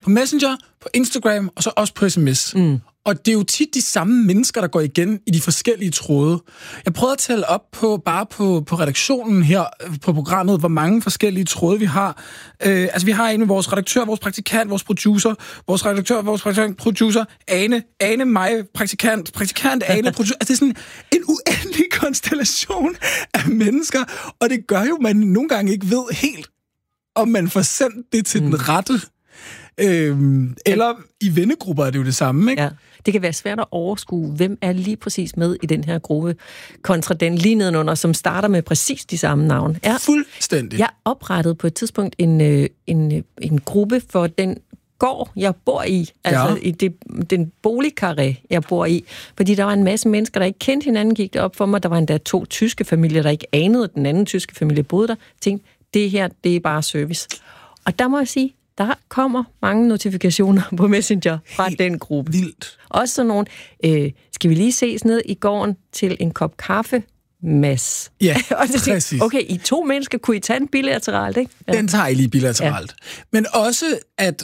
på Messenger, på Instagram, og så også på sms. Og det er jo tit de samme mennesker, der går igen i de forskellige tråde. Jeg prøvede at tælle op på redaktionen her på programmet, hvor mange forskellige tråde vi har. Vi har en med vores redaktør, vores praktikant, vores producer, vores redaktør, vores praktikant, producer, Ane, mig, praktikant, Ane, producer. Altså, det er sådan en uendelig konstellation af mennesker, og det gør jo, at man nogle gange ikke ved helt, om man får sendt det til den rette. Eller i vennegrupper er det jo det samme, ikke? Ja. Det kan være svært at overskue, hvem er lige præcis med i den her gruppe, kontra den lige nedenunder, som starter med præcis de samme navne. Fuldstændig. Jeg oprettede på et tidspunkt en gruppe for den gård, jeg bor i, altså i den boligkarré, jeg bor i, fordi der var en masse mennesker, der ikke kendte hinanden, gik det op for mig. Der var endda 2 tyske familier, der ikke anede, at den anden tyske familie boede der. Jeg tænkte, det her, det er bare service. Og der må jeg sige, der kommer mange notifikationer på Messenger fra den gruppe. Vildt. Også sådan nogle, skal vi lige ses ned i gården til en kop kaffe, Mads? Ja, og så præcis. Tænkte, okay, I 2 mennesker, kunne I tage en bilateralt, ikke? Ja. Den tager I lige bilateralt. Ja. Men også, at,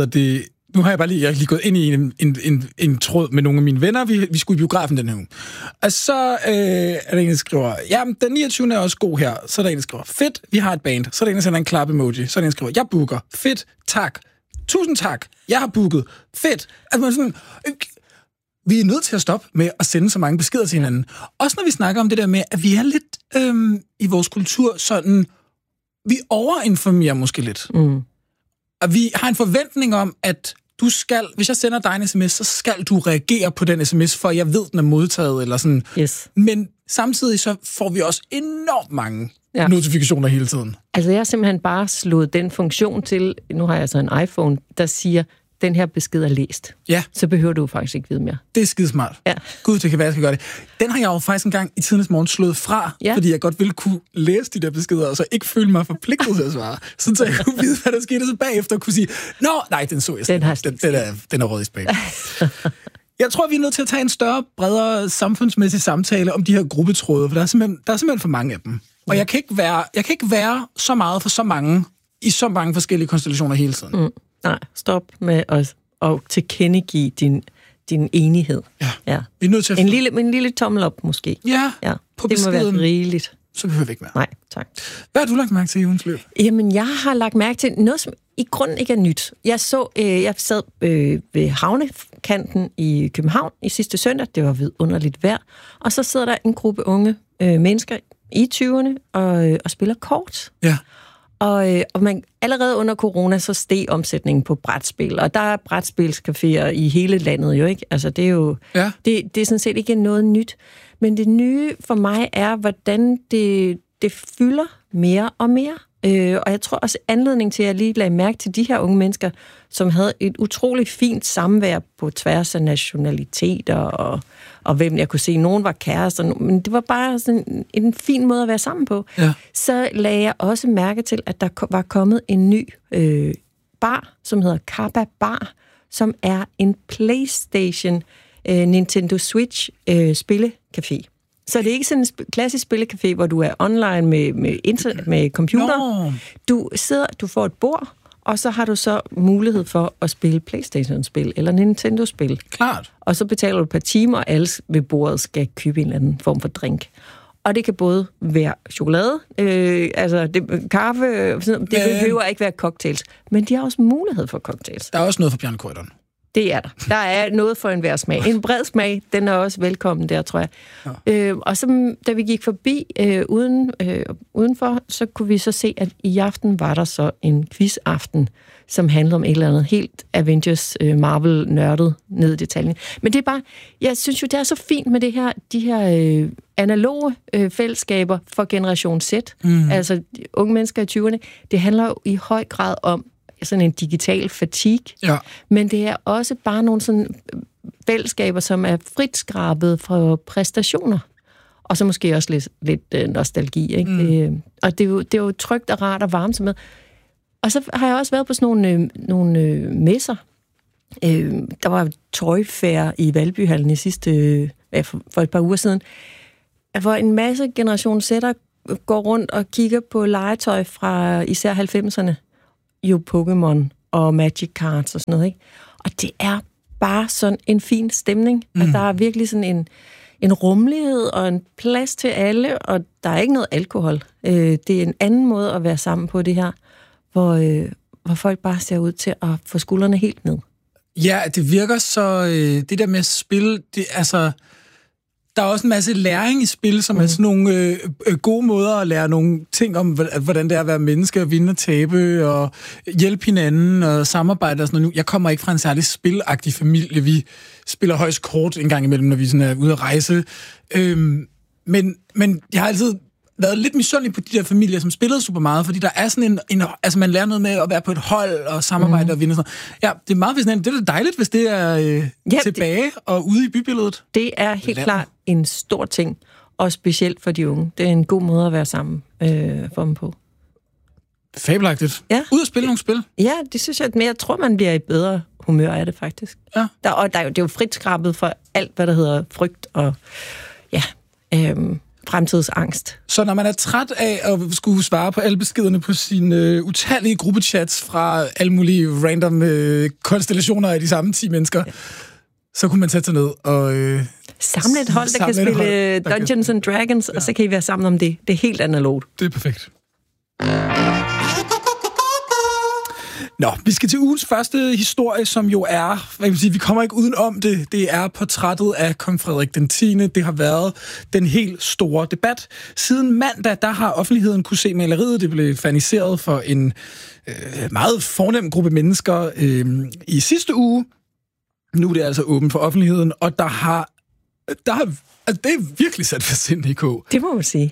nu har jeg har lige gået ind i en tråd med nogle af mine venner. Vi skulle i biografen den her uge. Og så er der en, der skriver, den 29. er også god her. Så er der en, der skriver, fedt, vi har et band. Så er der en, der sender en klap-emoji. Så er der en, der skriver, jeg booker. Fedt, tak. Tusind tak. Jeg har booket. Fedt. Altså, man sådan, vi er nødt til at stoppe med at sende så mange beskeder til hinanden. Også når vi snakker om det der med, at vi er lidt i vores kultur sådan, vi overinformerer måske lidt. Og vi har en forventning om, at du skal, hvis jeg sender dig en sms, så skal du reagere på den sms, for jeg ved, den er modtaget, eller sådan. Yes. Men samtidig så får vi også enormt mange notifikationer hele tiden. Altså, jeg har simpelthen bare slået den funktion til, nu har jeg så en iPhone, der siger, den her besked er læst. Ja. Så behøver du faktisk ikke vide mere. Det er skidesmart. Ja. Gud, det kan være, jeg skal gøre det. Den har jeg jo faktisk engang i tidens morgen slået fra, fordi jeg godt ville kunne læse de der beskeder, og så ikke føle mig forpligtet til at svare. Så jeg kunne vide, hvad der skete, så bagefter kunne sige, nej, den så jeg. Den er rød i spam. Jeg tror, vi er nødt til at tage en større, bredere samfundsmæssig samtale om de her gruppetråde, for der er simpelthen for mange af dem. Og jeg kan ikke være så meget for så mange, i så mange forskellige konstellationer hele tiden. Nej, stop med at tilkendegive din enighed. Ja. Vi er nødt til at en lille tommel op, måske. Ja. På det må være rigeligt. Så behøver vi ikke mere. Nej, tak. Hvad har du lagt mærke til i ugens løb? Jamen, jeg har lagt mærke til noget, som i grunden ikke er nyt. Jeg sad ved havnekanten i København i sidste søndag. Det var vidunderligt vejr. Og så sidder der en gruppe unge mennesker i 20'erne og spiller kort. Ja. Og man, allerede under corona, så steg omsætningen på brætspil, og der er brætspilscaféer i hele landet jo, ikke? Altså, det er jo... Ja. Det er sådan set ikke noget nyt. Men det nye for mig er, hvordan det fylder mere og mere. Og jeg tror også, anledning til, at jeg lige lagde mærke til de her unge mennesker, som havde et utroligt fint samvær på tværs af nationaliteter, og hvem jeg kunne se. Nogen var kærester, men det var bare sådan en fin måde at være sammen på. Ja. Så lagde jeg også mærke til, at der var kommet en ny bar, som hedder Kappa Bar, som er en PlayStation Nintendo Switch spillecafé. Så det er ikke sådan en klassisk spillecafé, hvor du er online med internet, med computer. Du får et bord, og så har du så mulighed for at spille PlayStation-spil eller Nintendo-spil. Klart. Og så betaler du per time, og alle ved bordet skal købe en eller anden form for drink. Og det kan både være chokolade, kaffe, det behøver ikke være cocktails. Men de har også mulighed for cocktails. Der er også noget for Bjørn Køjderen. Det er der. Der er noget for enhver smag. En bred smag, den er også velkommen der, tror jeg. Ja. Og så, da vi gik forbi udenfor, så kunne vi så se, at i aften var der så en quizaften, som handlede om et eller andet helt Avengers, Marvel-nørdet ned i detaljen. Men det er bare, jeg synes jo, det er så fint med de her analoge fællesskaber for generation Z, altså unge mennesker i 20'erne. Det handler jo i høj grad om sådan en digital fatigue, men det er også bare nogle sådan fællesskaber, som er frit skrabet fra præstationer, og så måske også lidt nostalgi, ikke? Og det er jo trygt og rart og varmt med. Og så har jeg også været på sådan nogle messer. Der var tøjfair i Valbyhallen for et par uger siden, hvor en masse generation Z'er går rundt og kigger på legetøj fra især 90'erne. Jo Pokémon og magic cards og sådan noget, ikke? Og det er bare sådan en fin stemning. Altså, der er virkelig sådan en rummelighed og en plads til alle, og der er ikke noget alkohol. Det er en anden måde at være sammen på det her, hvor folk bare ser ud til at få skuldrene helt ned. Ja, det virker så... det der med at spille, altså... Der er også en masse læring i spil, som er sådan nogle gode måder at lære nogle ting om, hvordan det er at være menneske, og vinde og tabe, og hjælpe hinanden, og samarbejde og sådan noget. Jeg kommer ikke fra en særlig spilagtig familie. Vi spiller højst kort en gang imellem, når vi sådan er ude at rejse. Men jeg har altid været lidt misundelig på de der familier, som spillede super meget, fordi der er sådan altså man lærer noget med at være på et hold og samarbejde og vinde og sådan noget. Ja, det er meget fascinerende. Det er da dejligt, hvis det er tilbage og ude i bybilledet. Det er helt klart en stor ting, og specielt for de unge. Det er en god måde at være sammen for dem på. Fabelagtigt. Ja. Ud at spille nogle spil. Ja, det synes jeg, men jeg tror, man bliver i bedre humør af det, faktisk. Ja. Det er jo frit skrabet for alt, hvad der hedder frygt og fremtidsangst. Så når man er træt af at skulle svare på alle beskederne på sine utallige gruppechats fra alle mulige random konstellationer af de samme 10 mennesker, så kunne man sætte sig ned og... samle et hold, der kan spille Dungeons and Dragons, og så kan I være sammen om det. Det er helt analogt. Det er perfekt. Nå, vi skal til ugens første historie, som jo er, hvad kan man sige, vi kommer ikke uden om det. Det er portrættet af kong Frederik den 10. Det har været den helt store debat. Siden mandag, der har offentligheden kunne se maleriet. Det blev faniseret for en meget fornem gruppe mennesker i sidste uge. Nu er det altså åbent for offentligheden, og der har altså, det er virkelig sat for sind i kog. Det må man sige.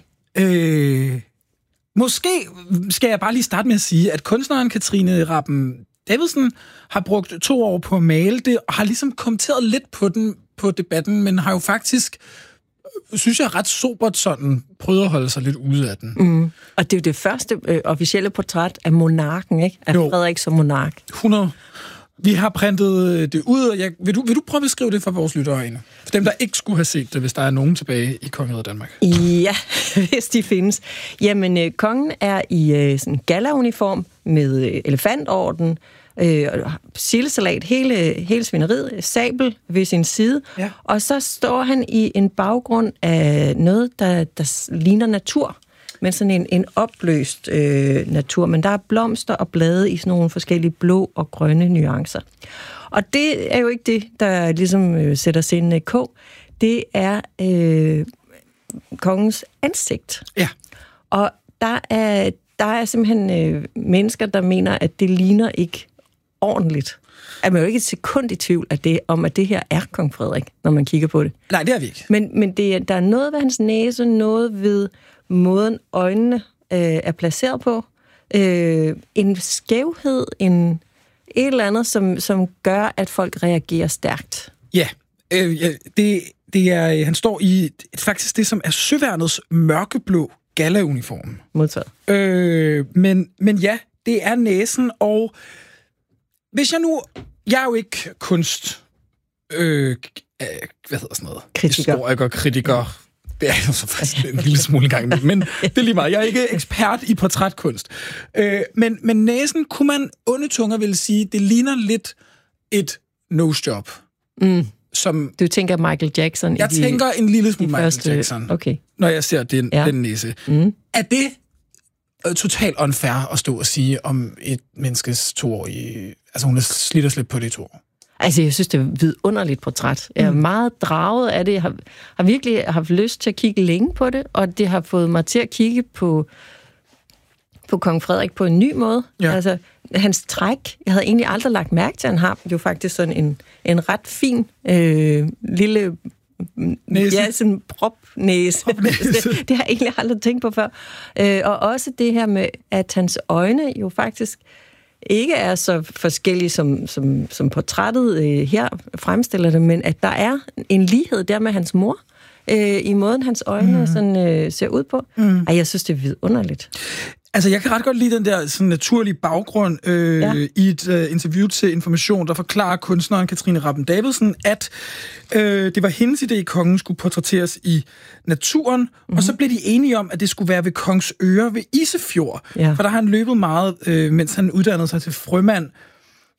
Måske skal jeg bare lige starte med at sige, at kunstneren Katrine Rabben Davidsen har brugt 2 år på at male det, og har ligesom kommenteret lidt på debatten, men har jo faktisk, synes jeg, ret sobert sådan, prøvet at holde sig lidt ude af den. Og det er jo det første officielle portræt af monarken, ikke? Af Frederik som monark. 100. Vi har printet det ud, og vil du prøve at beskrive det for vores lyttere, Ane? For dem, der ikke skulle have set det, hvis der er nogen tilbage i kongeriget Danmark. Ja, hvis de findes. Jamen, kongen er i sådan en gala-uniform med elefantorden, sildesalat, hele svineriet, sabel ved sin side, og så står han i en baggrund af noget, der ligner natur, men sådan en opløst natur. Men der er blomster og blade i sådan nogle forskellige blå og grønne nuancer. Og det er jo ikke det, der ligesom sætter sindene i kog. Det er kongens ansigt. Ja. Og der er simpelthen mennesker, der mener, at det ligner ikke ordentligt. Er man jo ikke et sekund i tvivl om, at det her er kong Frederik, når man kigger på det. Nej, det er vi ikke. Men der er noget ved hans næse, noget ved måden øjnene er placeret på. En skævhed, et eller andet, som gør, at folk reagerer stærkt. Ja, det er, han står i faktisk det, som er Søværnets mørkeblå gala-uniform. Modtaget. Men ja, det er næsen, og hvis jeg er jo ikke kunst... hvad hedder sådan noget? Kritiker. Det er jo så faktisk en lille smule gang imellem, men det er lige meget. Jeg er ikke ekspert i portrætkunst. Men næsen, kunne man onde tunger vil sige, det ligner lidt et nose-job. Som, du tænker Michael Jackson? Jeg tænker en lille smule Michael Jackson, når jeg ser den næse. Er det totalt unfair at stå og sige om et menneskes 2-årige... Altså, hun er slidt og slæbt på det 2 år. Altså, jeg synes, det er et vidunderligt portræt. Jeg er meget draget af det. Jeg har virkelig haft lyst til at kigge længe på det, og det har fået mig til at kigge på kong Frederik på en ny måde. Ja. Altså, hans træk, jeg havde egentlig aldrig lagt mærke til, han har jo faktisk sådan en ret fin lille... Næse. Ja, sådan propnæse. Det har jeg egentlig aldrig tænkt på før. Og også det her med, at hans øjne jo faktisk ikke er så forskellige, som portrættet her fremstiller det, men at der er en lighed der med hans mor, i måden hans øjne sådan, ser ud på. Ej, jeg synes, det er vidunderligt. Altså, jeg kan ret godt lide den der sådan naturlige baggrund i et interview til Information, der forklarer kunstneren Katrine Rabben Davidsen, at det var hendes idé, at kongen skulle portrætteres i naturen, og så blev de enige om, at det skulle være ved Kongsøre ved Isefjord, for der har han løbet meget, mens han uddannede sig til frømand.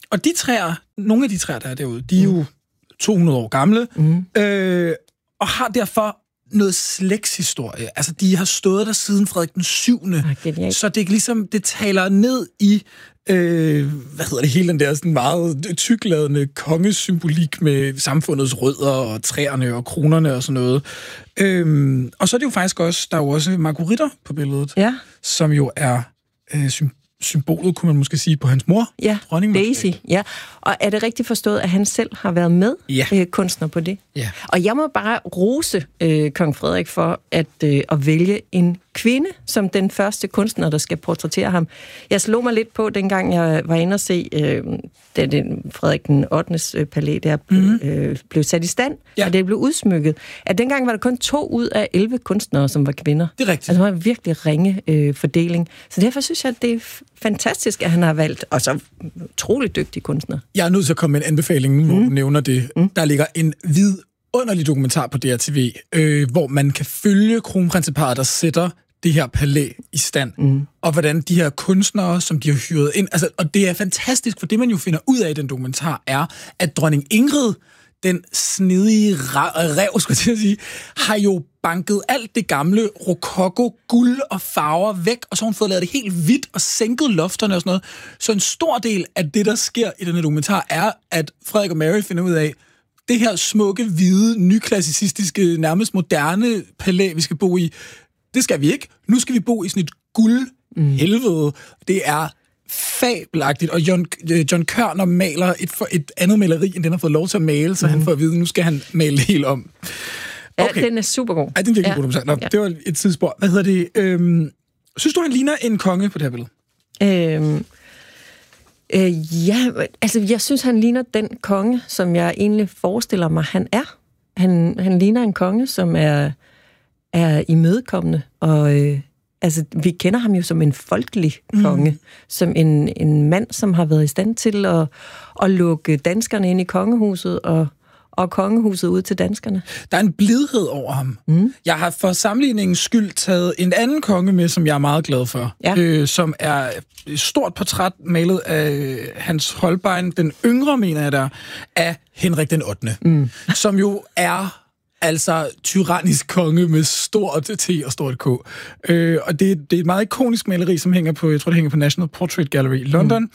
Og de træer, nogle af de træer, der er derude, de er jo 200 år gamle, og har derfor noget slægtshistorie. Altså, de har stået der siden Frederik den 7. Så det er ligesom, det taler ned i, hele den der sådan meget tykladende kongesymbolik med samfundets rødder og træerne og kronerne og sådan noget. Og så er det jo faktisk også, der er jo også marguritter på billedet, som jo er symbolet, kunne man måske sige, på hans mor. Ja, Daisy. Ja. Og er det rigtigt forstået, at han selv har været med kunstner på det? Ja. Og jeg må bare rose kong Frederik for at vælge en kvinde som den første kunstner, der skal portrættere ham. Jeg slog mig lidt på, dengang jeg var inde og se, da Frederik den 8. palæ der blev sat i stand, og det blev udsmykket, at dengang var der kun 2 ud af 11 kunstnere, som var kvinder. Det er rigtigt. Altså, det var en virkelig ringe fordeling. Så derfor synes jeg, at det er fantastisk, at han har valgt, og så utrolig dygtig kunstner. Jeg er nødt til at komme med en anbefaling, hvor du nævner det. Der ligger en vidunderlig dokumentar på DRTV, hvor man kan følge kronprinseparret, der sætter det her palæ i stand, og hvordan de her kunstnere, som de har hyret ind, altså, og det er fantastisk, for det man jo finder ud af i den dokumentar, er, at dronning Ingrid, den snedige ræv, skulle jeg sige, har jo banket alt det gamle rokoko, guld og farver væk, og så har hun fået lavet det helt hvidt og sænket lofterne og sådan noget. Så en stor del af det, der sker i den her dokumentar, er, at Frederik og Mary finder ud af, det her smukke, hvide, nyklassicistiske, nærmest moderne palæ, vi skal bo i, det skal vi ikke. Nu skal vi bo i sådan et guldhelvede. Det er fabelagtigt, og John Kørner maler et andet maleri, end den har fået lov til at male, så han får at vide, nu skal han male det helt om. Okay. Ja, den er super god. Ja, den er virkelig god. Nå, det var et tidsspor. Hvad hedder det? Synes du, han ligner en konge på det her billede? Ja, altså jeg synes, han ligner den konge, som jeg egentlig forestiller mig, han er. Han ligner en konge, som er imødekommende, og altså, vi kender ham jo som en folkelig konge, som en mand, som har været i stand til at lukke danskerne ind i kongehuset, og kongehuset ud til danskerne. Der er en blidhed over ham. Jeg har for sammenligningens skyld taget en anden konge med, som jeg er meget glad for, som er et stort portræt malet af Hans Holbein, den yngre, mener jeg der, af Henrik den 8., som jo er altså tyrannisk konge med stort T og stort K. Og det er et meget ikonisk maleri, som hænger på, jeg tror, det hænger på National Portrait Gallery i London.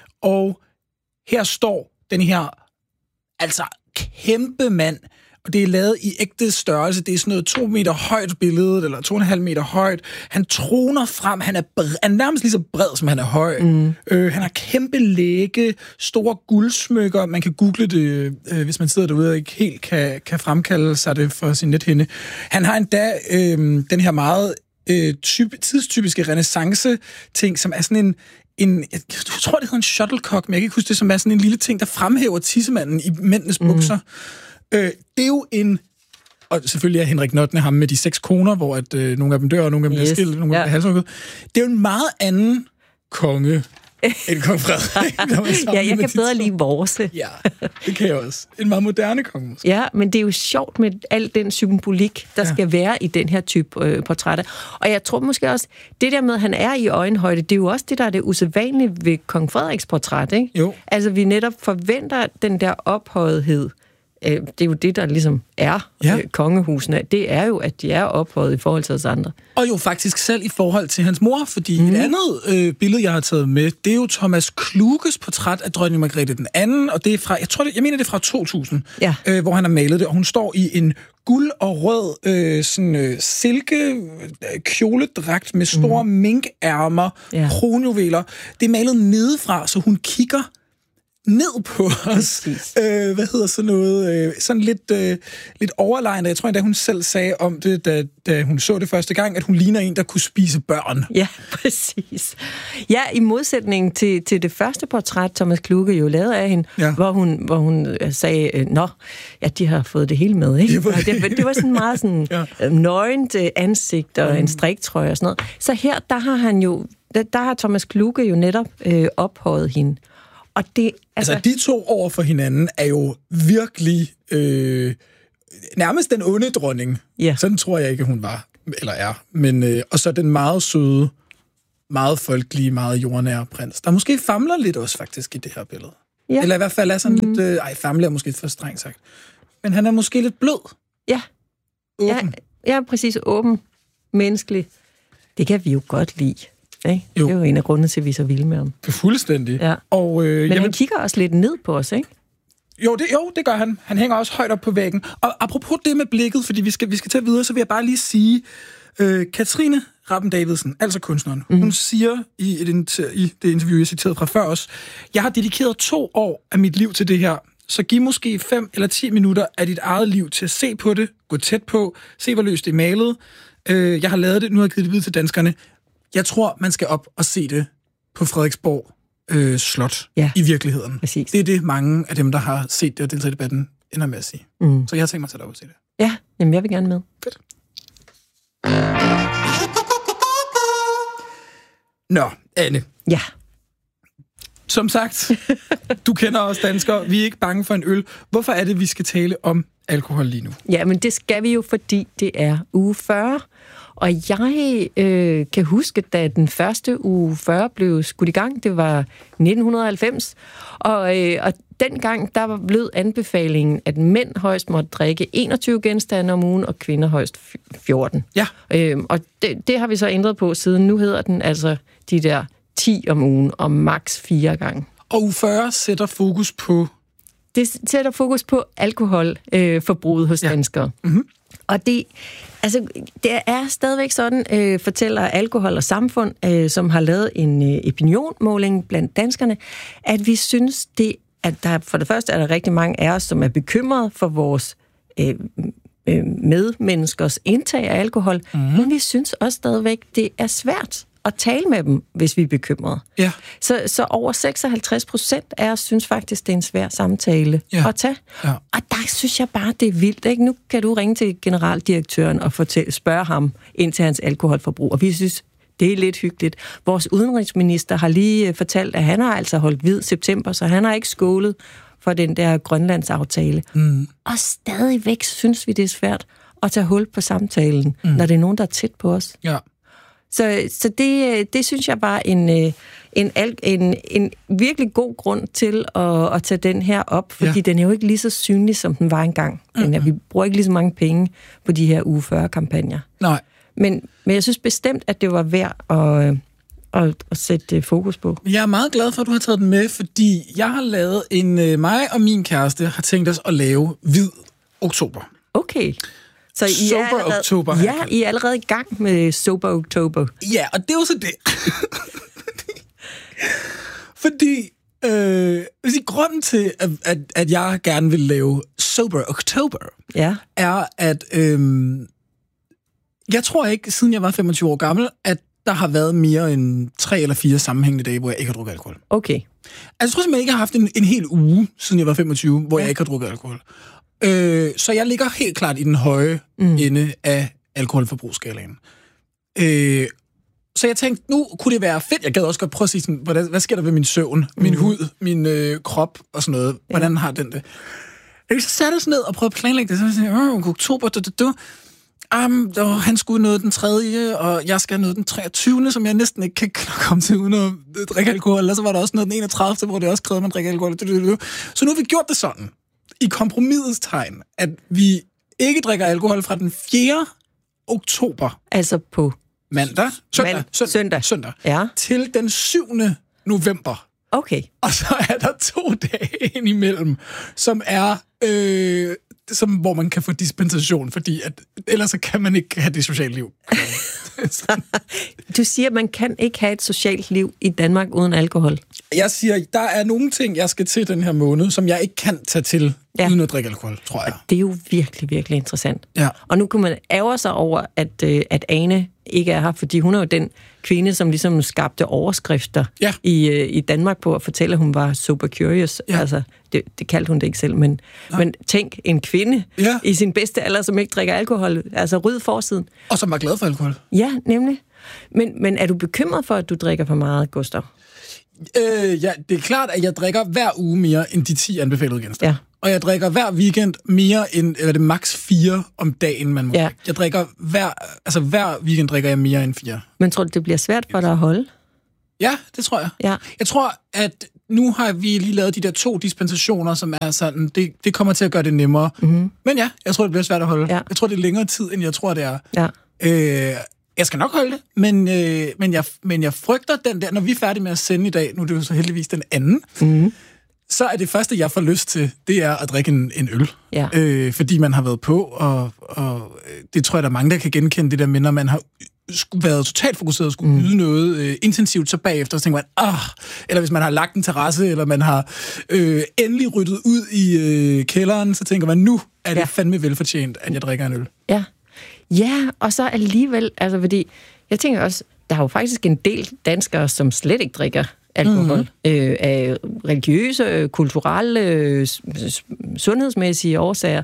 Og her står den her, altså kæmpe mand, og det er lavet i ægte størrelse. Det er sådan noget 2 meter højt billede, eller 2,5 meter højt. Han troner frem, han er nærmest lige så bred, som han er høj. Han har kæmpe lægge, store guldsmykker. Man kan google det, hvis man sidder derude og ikke helt kan fremkalde sig det for sin nethinde. Han har endda den her meget tidstypiske renaissance-ting, som er sådan jeg tror, det hedder en shuttlecock, men jeg kan ikke huske det, som er sådan en lille ting, der fremhæver tissemanden i mændenes bukser. Det er jo og selvfølgelig er Henrik Nottene ham med de 6 koner, hvor at nogle af dem dør, og nogle af dem bliver skilt, nogle af dem bliver halshugget. Det er jo en meget anden konge end kong Frederik. Ja, jeg kan bedre lide vores. Ja, det kan jeg også. En meget moderne konge måske. Ja, men det er jo sjovt med al den symbolik, der skal være i den her type portrætter. Og jeg tror måske også, det der med, at han er i øjenhøjde, det er jo også det, der er det usædvanlige ved kong Frederiks portræt, ikke? Jo. Altså, vi netop forventer den der ophøjethed. Det er jo det, der ligesom er kongehusene. Det er jo, at de er ophøjet i forhold til os andre. Og jo faktisk selv i forhold til hans mor, fordi et andet billede, jeg har taget med, det er jo Thomas Kluges portræt af dronning Margrethe den anden, og det er fra, jeg mener, det er fra 2000, hvor han har malet det, og hun står i en guld og rød silke kjoledragt med store minkærmer, kronjuveler. Det er malet nedefra, så hun kigger ned på os. Hvad hedder sådan noget? Sådan lidt overlegnet. Jeg tror endda, hun selv sagde om det, da hun så det første gang, at hun ligner en, der kunne spise børn. Ja, præcis. Ja, i modsætning til det første portræt, Thomas Kluge jo lavede af hende, hvor hun sagde, de har fået det hele med, ikke? Det var sådan meget sådan nøgent ansigt og en striktrøje og sådan noget. Så her, der har Thomas Kluge jo netop ophøjet hende. Og det, altså de 2 over for hinanden er jo virkelig nærmest den onde dronning. Yeah. Sådan tror jeg ikke, hun var, eller er. Men, og så den meget søde, meget folkelige, meget jordnære prins, der måske famler lidt også faktisk i det her billede. Ja. Eller i hvert fald er sådan lidt... famle er måske for strengt sagt. Men han er måske lidt blød. Ja. Åben. Ja, præcis. Åben. Menneskelig. Det kan vi jo godt lide. Ikke? Jo. Det er jo en af grundene til, at vi er så vilde med ham. Fuldstændig. Ja. Og, Men han kigger også lidt ned på os, ikke? Jo, det gør han. Han hænger også højt op på væggen. Og apropos det med blikket, fordi vi skal til videre, så vil jeg bare lige sige, Katrine Rappen Davidsen, altså kunstneren, hun siger i det interview, jeg citerede fra før også, jeg har dedikeret 2 år af mit liv til det her, så giv måske 5 eller 10 minutter af dit eget liv til at se på det, gå tæt på, se hvor løst det er malet. Jeg har lavet det, nu har jeg givet det videre til danskerne. Jeg tror, man skal op og se det på Frederiksborg slot i virkeligheden. Præcis. Det er det, mange af dem, der har set det og deltaget i debatten, ender med at sige. Så jeg har tænkt mig at tage op og se det. Ja, jamen jeg vil gerne med. Fedt. Nå, Anne. Ja. Som sagt, du kender os danskere. Vi er ikke bange for en øl. Hvorfor er det, vi skal tale om alkohol lige nu? Ja, men det skal vi jo, fordi det er uge 40. Og jeg kan huske, da den første uge 40 blev skudt i gang, det var 1990, og dengang der blev anbefalingen, at mænd højst måtte drikke 21 genstande om ugen, og kvinder højst 14. Ja. Og det har vi så ændret på siden. Nu hedder den altså de der 10 om ugen, og maks 4 gange. Og uge 40 sætter fokus på... Det sætter fokus på alkoholforbruget hos danskere. Mm-hmm. Og det er stadigvæk sådan, fortæller Alkohol og Samfund, som har lavet en opinionmåling blandt danskerne, at vi synes, at der for det første er der rigtig mange af os, som er bekymrede for vores medmenneskers indtag af alkohol, men vi synes også stadigvæk, det er svært at tale med dem, hvis vi er bekymrede. Ja. Så over 56% af os synes faktisk, det er en svær samtale at tage. Ja. Og der synes jeg bare, det er vildt. Ikke? Nu kan du ringe til generaldirektøren og spørge ham ind til hans alkoholforbrug, og vi synes, det er lidt hyggeligt. Vores udenrigsminister har lige fortalt, at han har altså holdt hvid september, så han har ikke skålet for den der Grønlandsaftale. Og stadigvæk synes vi, det er svært at tage hul på samtalen, når det er nogen, der er tæt på os. Ja. Så det synes jeg bare en virkelig god grund til at tage den her op, fordi den er jo ikke lige så synlig, som den var engang. Vi bruger ikke lige så mange penge på de her uge 40-kampagner. Nej. Men jeg synes bestemt, at det var værd at sætte fokus på. Jeg er meget glad for, at du har taget den med, fordi jeg har lavet mig og min kæreste har tænkt os at lave hvid oktober. Okay. Så Sober-oktober. Ja, I er allerede i gang med Sober-oktober. Ja, og det er jo så det. Fordi grunden til, at jeg gerne vil lave Sober-oktober, er, at jeg tror ikke, siden jeg var 25 år gammel, at der har været mere end 3 eller 4 sammenhængende dage, hvor jeg ikke har drukket alkohol. Okay. Altså, jeg tror simpelthen ikke, jeg har haft en hel uge, siden jeg var 25, hvor jeg ikke har drukket alkohol. Så jeg ligger helt klart i den høje ende af alkoholforbrugsskalaen. Så jeg tænkte, nu kunne det være fedt. Jeg gad også godt prøve at sige, sådan, hvad sker der ved min søvn, min hud, min krop og sådan noget. Hvordan har den det? Jeg så satte sådan ned og prøvede at planlægge det. Så jeg sagde, oktober, han skulle noget den 3., og jeg skal noget den 23., som jeg næsten ikke kan komme til uden at drikke alkohol. Og så var der også noget den 31., hvor det også krævede, at man drikker alkohol. Så nu har vi gjort det sådan, i kompromisets tegn, at vi ikke drikker alkohol fra den 4. oktober. Altså på søndag. Ja. Til den 7. november. Okay. Og så er der 2 dage indimellem, som er hvor man kan få dispensation, fordi ellers så kan man ikke have det sociale liv. Du siger, at man kan ikke have et socialt liv i Danmark uden alkohol. Jeg siger, der er nogle ting, jeg skal til den her måned, som jeg ikke kan tage til uden at drikke alkohol, tror jeg. Det er jo virkelig, virkelig interessant. Ja. Og nu kunne man ærge sig over, at Ane ikke er her, fordi hun er jo den kvinde, som ligesom skabte overskrifter i Danmark på at fortælle, at hun var super curious. Ja. Altså, det kaldte hun det ikke selv, men tænk, en kvinde i sin bedste alder, som ikke drikker alkohol, altså ryd forsiden. Og som var glad for alkohol. Ja, nemlig. Men er du bekymret for, at du drikker for meget, Gustav? Ja, det er klart, at jeg drikker hver uge mere end de 10 anbefalede genstande. Ja. Og jeg drikker hver weekend mere end, eller det maks 4 om dagen, man må drikke. Jeg drikker hver weekend drikker jeg mere end 4. Men tror du, det bliver svært for dig at holde? Ja, det tror jeg. Ja. Jeg tror, at nu har vi lige lavet de der 2 dispensationer, som er sådan, det kommer til at gøre det nemmere. Mm-hmm. Men ja, jeg tror, det bliver svært at holde. Ja. Jeg tror, det er længere tid, end jeg tror, det er. Ja. Jeg skal nok holde det, men jeg frygter den der, når vi er færdige med at sende i dag, nu er det jo så heldigvis den anden, så er det første, jeg får lyst til, det er at drikke en øl. Ja. Fordi man har været på, og det tror jeg, der er mange, der kan genkende det der med, når man har været totalt fokuseret og skulle yde noget intensivt, så bagefter så tænker man, eller hvis man har lagt en terrasse, eller man har endelig ryddet ud i kælderen, så tænker man, nu er det fandme velfortjent, at jeg drikker en øl. Ja. Ja, og så alligevel, altså fordi, jeg tænker også, der er jo faktisk en del danskere, som slet ikke drikker alkohol, af religiøse, kulturelle, sundhedsmæssige årsager.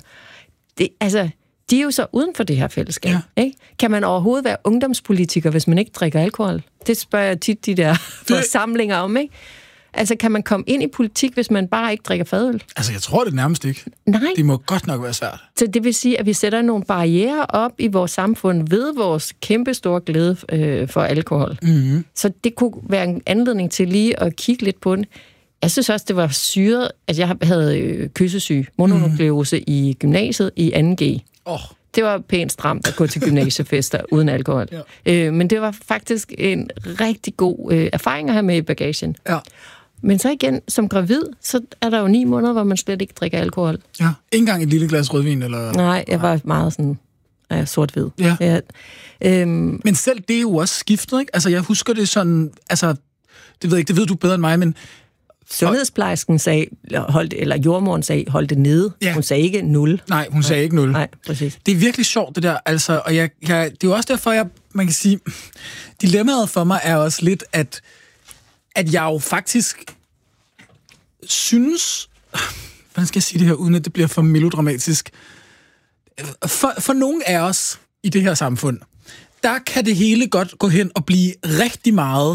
De er jo så uden for det her fællesskab. Ja. Ikke? Kan man overhovedet være ungdomspolitiker, hvis man ikke drikker alkohol? Det spørger jeg tit de der forsamlinger om, ikke? Altså, kan man komme ind i politik, hvis man bare ikke drikker fadøl? Altså, jeg tror det nærmest ikke. Nej. Det må godt nok være svært. Så det vil sige, at vi sætter nogle barrierer op i vores samfund ved vores kæmpe store glæde for alkohol. Mm-hmm. Så det kunne være en anledning til lige at kigge lidt på den. Jeg synes også, det var syret, at jeg havde kyssesyge, mononukleose i gymnasiet i 2G. Det var pænt stramt at gå til gymnasiefester uden alkohol. Ja. Men det var faktisk en rigtig god erfaring at have med i bagagen. Ja. Men så igen, som gravid, så er der jo 9 måneder, hvor man slet ikke drikker alkohol. Ja, ikke engang et lille glas rødvin, eller? Nej, jeg var meget sådan sort-hvid. Ja. Men selv det er jo også skiftet, ikke? Altså, jeg husker det sådan, altså, det ved du bedre end mig, men sundhedsplejersken sagde, eller jordmoren sagde, hold det nede. Ja. Hun sagde ikke 0. Nej, hun sagde ikke 0. Nej, præcis. Det er virkelig sjovt, det der. Altså, og det er jo også derfor, man kan sige, dilemmaet for mig er også lidt, at jeg jo faktisk synes, hvordan skal jeg sige det her, uden at det bliver for melodramatisk, for nogle af os i det her samfund, der kan det hele godt gå hen og blive rigtig meget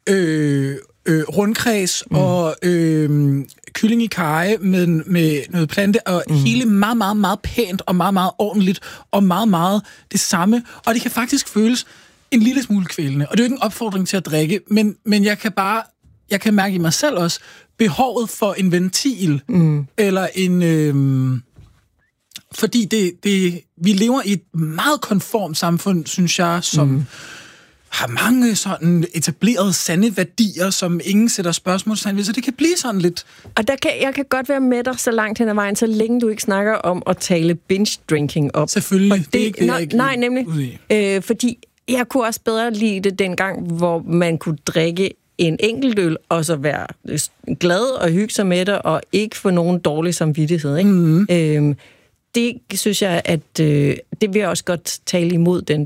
rundkreds og kylling i karry med noget plante, og hele meget, meget, meget pænt og meget, meget ordentligt, og meget, meget det samme. Og det kan faktisk føles en lille smule kvælende. Og det er jo ikke en opfordring til at drikke, men jeg kan mærke i mig selv også, behovet for en ventil, eller en fordi vi lever i et meget konformt samfund, synes jeg, som har mange sådan etablerede sande værdier, som ingen sætter spørgsmålstegn ved, så det kan blive sådan lidt. Og jeg kan godt være med dig så langt hen ad vejen, så længe du ikke snakker om at tale binge-drinking op. Selvfølgelig, det er ikke det, jeg ikke nej, nemlig. Fordi jeg kunne også bedre lide det dengang, hvor man kunne drikke en enkelt øl, og så være glad og hygge sig med det, og ikke få nogen dårlig samvittighed. Ikke? Det synes jeg, at det vil jeg også godt tale imod den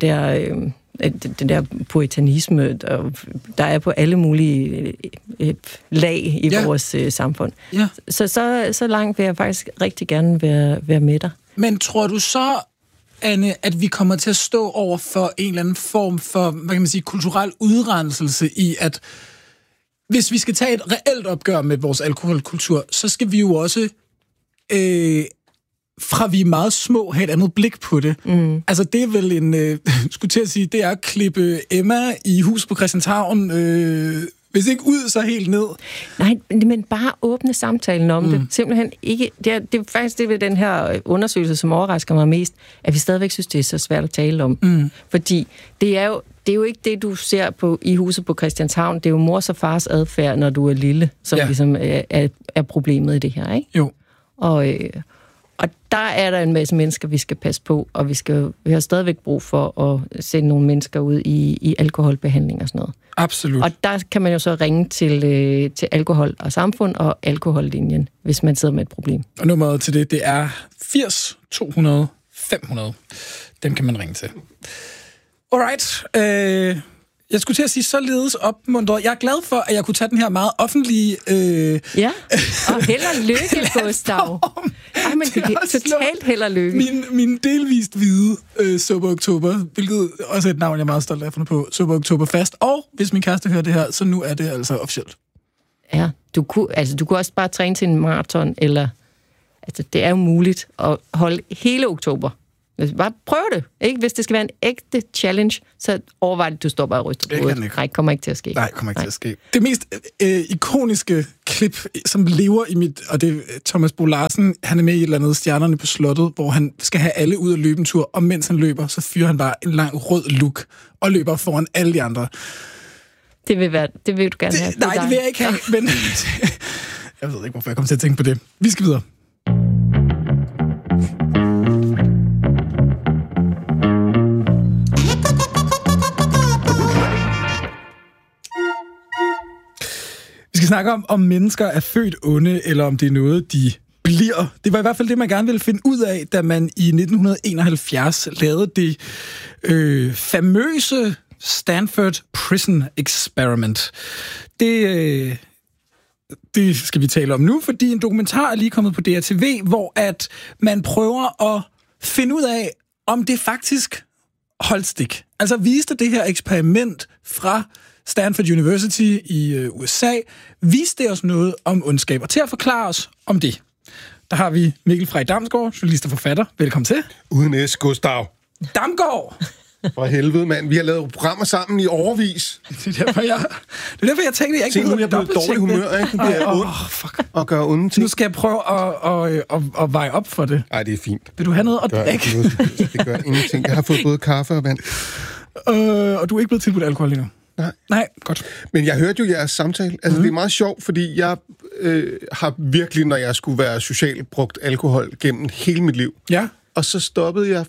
der puritanisme, der er på alle mulige lag i vores samfund. Ja. Så langt vil jeg faktisk rigtig gerne være med dig. Men tror du så, Anne, at vi kommer til at stå over for en eller anden form for, hvad kan man sige, kulturel udrenselse i, at hvis vi skal tage et reelt opgør med vores alkoholkultur, så skal vi jo også fra vi er meget små, have et andet blik på det. Altså, det er vel skulle til at sige, det er at klippe Emma i Huset på Christianshavn, hvis ikke ud, så helt ned. Nej, men bare åbne samtalen om det. Simpelthen ikke. Det er faktisk det ved den her undersøgelse, som overrasker mig mest, at vi stadigvæk synes, det er så svært at tale om. Fordi det er jo ikke det, du ser i Huset på Christianshavn. Det er jo mors og fars adfærd, når du er lille, som ligesom er problemet i det her, ikke? Jo. Og der er der en masse mennesker, vi skal passe på, og vi har stadigvæk brug for at sende nogle mennesker ud i alkoholbehandling og sådan noget. Absolut. Og der kan man jo så ringe til Alkohol og Samfund og Alkohollinjen, hvis man sidder med et problem. Og nummeret til det er 80 200 500. Dem kan man ringe til. Alright. Jeg skulle til at sige således opmuntret. Jeg er glad for, at jeg kunne tage den her meget offentlige... Ja, og held og lykke, Gustav. Ej, men det er totalt held og lykke. Min delvist hvide Sober Oktober, hvilket også er et navn, jeg er meget stolt af at finde på, Sober Oktober fast. Og hvis min kæreste hører det her, så nu er det altså officielt. Ja, du kunne også bare træne til en maraton, eller... Altså, det er jo muligt at holde hele oktober Bare prøv det. Ikke? Hvis det skal være en ægte challenge, så overvej det, du står bare og ryster på hovedet. Nej, kommer ikke til at ske. Nej, kommer ikke til at ske. Det mest ikoniske klip, som lever i mit... Og det er Thomas Bo Larsen, han er med i et eller andet Stjernerne på Slottet, hvor han skal have alle ud at løbe en tur, og mens han løber, så fyrer han bare en lang rød look og løber foran alle de andre. Det vil du gerne have. Nej, det vil jeg ikke have, men... Jeg ved ikke, hvorfor jeg kom til at tænke på det. Vi skal videre. Vi skal snakke om mennesker er født onde, eller om det er noget, de bliver. Det var i hvert fald det, man gerne ville finde ud af, da man i 1971 lavede det famøse Stanford Prison Experiment. Det skal vi tale om nu, fordi en dokumentar er lige kommet på DRTV, hvor at man prøver at finde ud af, om det faktisk holdt stik. Altså viste det her eksperiment fra Stanford University i USA, viste det os noget om ondskab. Og til at forklare os om det, der har vi Mikkel Frey Damsgaard, journalist og forfatter. Velkommen til. Uden S, Gustav. Damsgaard! For helvede, mand. Vi har lavet programmer sammen i årevis. Det er derfor, jeg tænkte, jeg ikke nu er jeg blevet dårlig humør, ikke? Det er ondt at gøre onde ting. Nu skal jeg prøve at veje op for det. Nej, det er fint. Vil du have noget at drikke? Det gør ingenting. Jeg har fået både kaffe og vand. Og du er ikke blevet tilbudt alkohol endnu? Nej, godt. Men jeg hørte jo jeres samtale. Altså, det er meget sjovt, fordi jeg har virkelig, når jeg skulle være socialt, brugt alkohol gennem hele mit liv. Ja. Og så stoppede jeg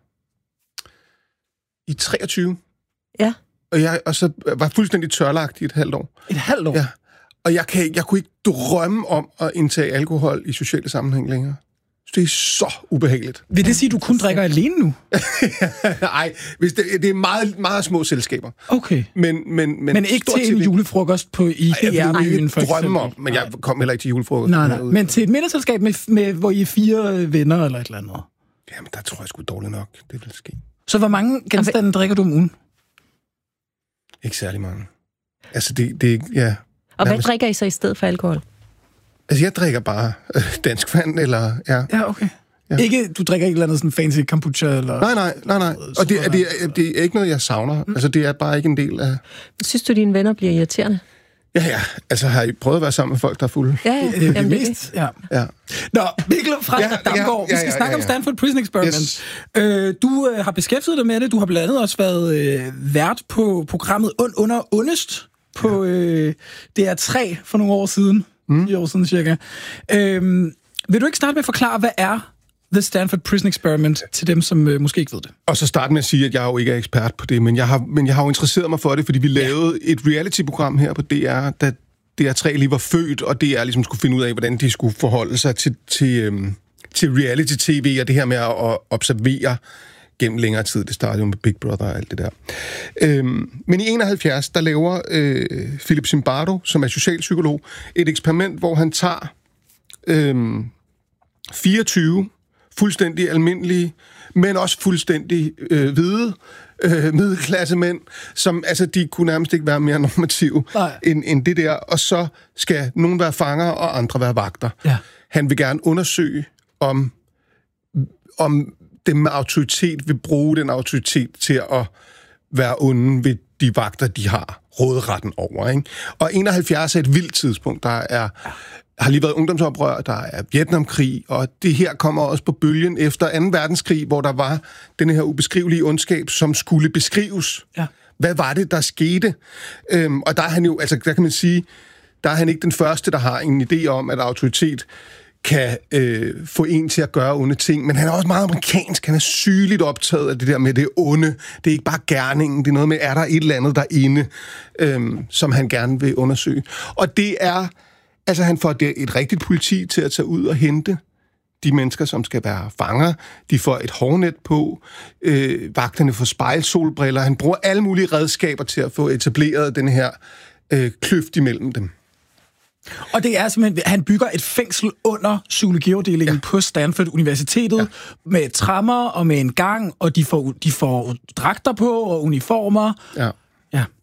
i 23. Ja. Og så var fuldstændig tørlagt i et halvt år. Et halvt år? Ja. Og jeg kunne ikke drømme om at indtage alkohol i sociale sammenhæng længere. Det er så ubehageligt. Vil det sige, at du kun drikker alene nu? Nej, det er meget, meget små selskaber. Okay. Men ikke til en julefrokost i DR-byen, for eksempel? Drømme om, men jeg kom heller ikke til julefrokost. Nej. Men til et middagsselskab, hvor I er 4 venner eller et eller andet? Jamen, der tror jeg sgu dårligt nok, det vil ske. Så hvor mange genstande drikker du om ugen? Ikke særlig mange. Altså, det ja. Og hvad drikker I så i stedet for alkohol? Altså, jeg drikker bare dansk vand, eller... Ja, okay. Ja. Du drikker ikke et eller andet sådan fancy kombucha, eller... Nej. Og det er ikke noget, jeg savner. Altså, det er bare ikke en del af... Synes du, dine venner bliver irriterende? Ja. Altså, har I prøvet at være sammen med folk, der er fulde? Ja. Det mest, ja. Nå, Mikkel Frey Damsgaard, vi skal snakke om Stanford Prison Experiment. Yes. Du har beskæftiget dig med det. Du har blandt andet også været vært på programmet Under Ondest på DR3 for nogle år siden. 10 år siden cirka. Vil du ikke starte med at forklare, hvad er The Stanford Prison Experiment til dem, som måske ikke ved det? Og så starte med at sige, at jeg jo ikke er ekspert på det, men jeg har jo interesseret mig for det, fordi vi lavede et reality-program her på DR, da DR3 lige var født, og DR ligesom skulle finde ud af, hvordan de skulle forholde sig til reality-tv, og det her med at observere gennem længere tid. Det startede jo med Big Brother og alt det der. Men i 71, der laver Philip Zimbardo, som er socialpsykolog, et eksperiment, hvor han tager 24 fuldstændig almindelige, men også fuldstændig hvide middelklassemænd, som altså, de kunne nærmest ikke være mere normative end det der, og så skal nogen være fanger, og andre være vagter. Ja. Han vil gerne undersøge, om dem med autoritet vil bruge den autoritet til at være onde ved de vagter, de har råderetten over. Ikke? Og 71 er et vildt tidspunkt. Der har lige været ungdomsoprør, der er Vietnamkrig, og det her kommer også på bølgen efter 2. verdenskrig, hvor der var den her ubeskrivelige ondskab, som skulle beskrives. Ja. Hvad var det, der skete? Og der er han jo, altså der kan man sige, der er han ikke den første, der har en idé om, at autoritet kan få en til at gøre onde ting, men han er også meget amerikansk. Han er sygeligt optaget af det der med det onde. Det er ikke bare gerningen, det er noget med, er der et eller andet derinde, som han gerne vil undersøge. Og det er, altså han får et rigtigt politi til at tage ud og hente de mennesker, som skal være fanger. De får et hårnet på, vagterne får spejlsolbriller. Han bruger alle mulige redskaber til at få etableret den her kløft imellem dem. Og det er simpelthen, han bygger et fængsel under psykologiafdelingen på Stanford Universitetet med tremmer og med en gang, og de får dragter på og uniformer. Ja.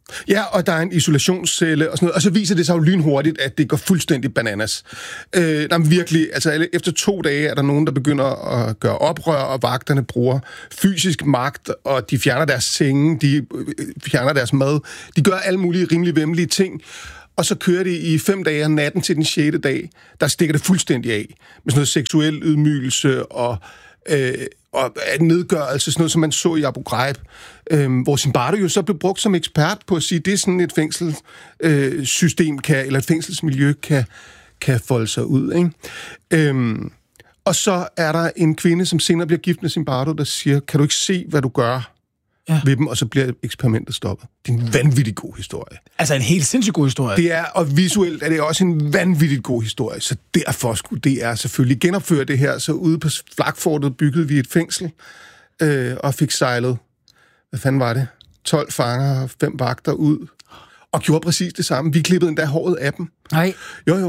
Ja, og der er en isolationscelle og sådan noget, og så viser det sig jo lynhurtigt, at det går fuldstændig bananas. Virkelig, altså efter 2 dage er der nogen, der begynder at gøre oprør, og vagterne bruger fysisk magt, og de fjerner deres senge, de fjerner deres mad, de gør alle mulige rimelig væmmelige ting, og så kører de i 5 dage, og natten til den 6. dag, der stikker det fuldstændig af, med sådan noget seksuel ydmygelse og nedgørelse, sådan noget, som man så i Abu Ghraib, hvor Zimbardo jo så blev brugt som ekspert på at sige, at det er sådan et fængselssystem eller et fængselsmiljø kan folde sig ud. Ikke? Og så er der en kvinde, som senere bliver gift med Zimbardo, der siger, kan du ikke se, hvad du gør ved dem, og så bliver eksperimentet stoppet. Det er en vanvittig god historie. Altså en helt sindssygt god historie. Det er, og visuelt er det også en vanvittigt god historie, så derfor skulle DR selvfølgelig genopføre det her. Så ude på Flakfortet byggede vi et fængsel, og fik sejlet, hvad fanden var det? 12 fanger og 5 vagter ud, og gjorde præcis det samme. Vi klippede endda håret af dem. Nej. Jo.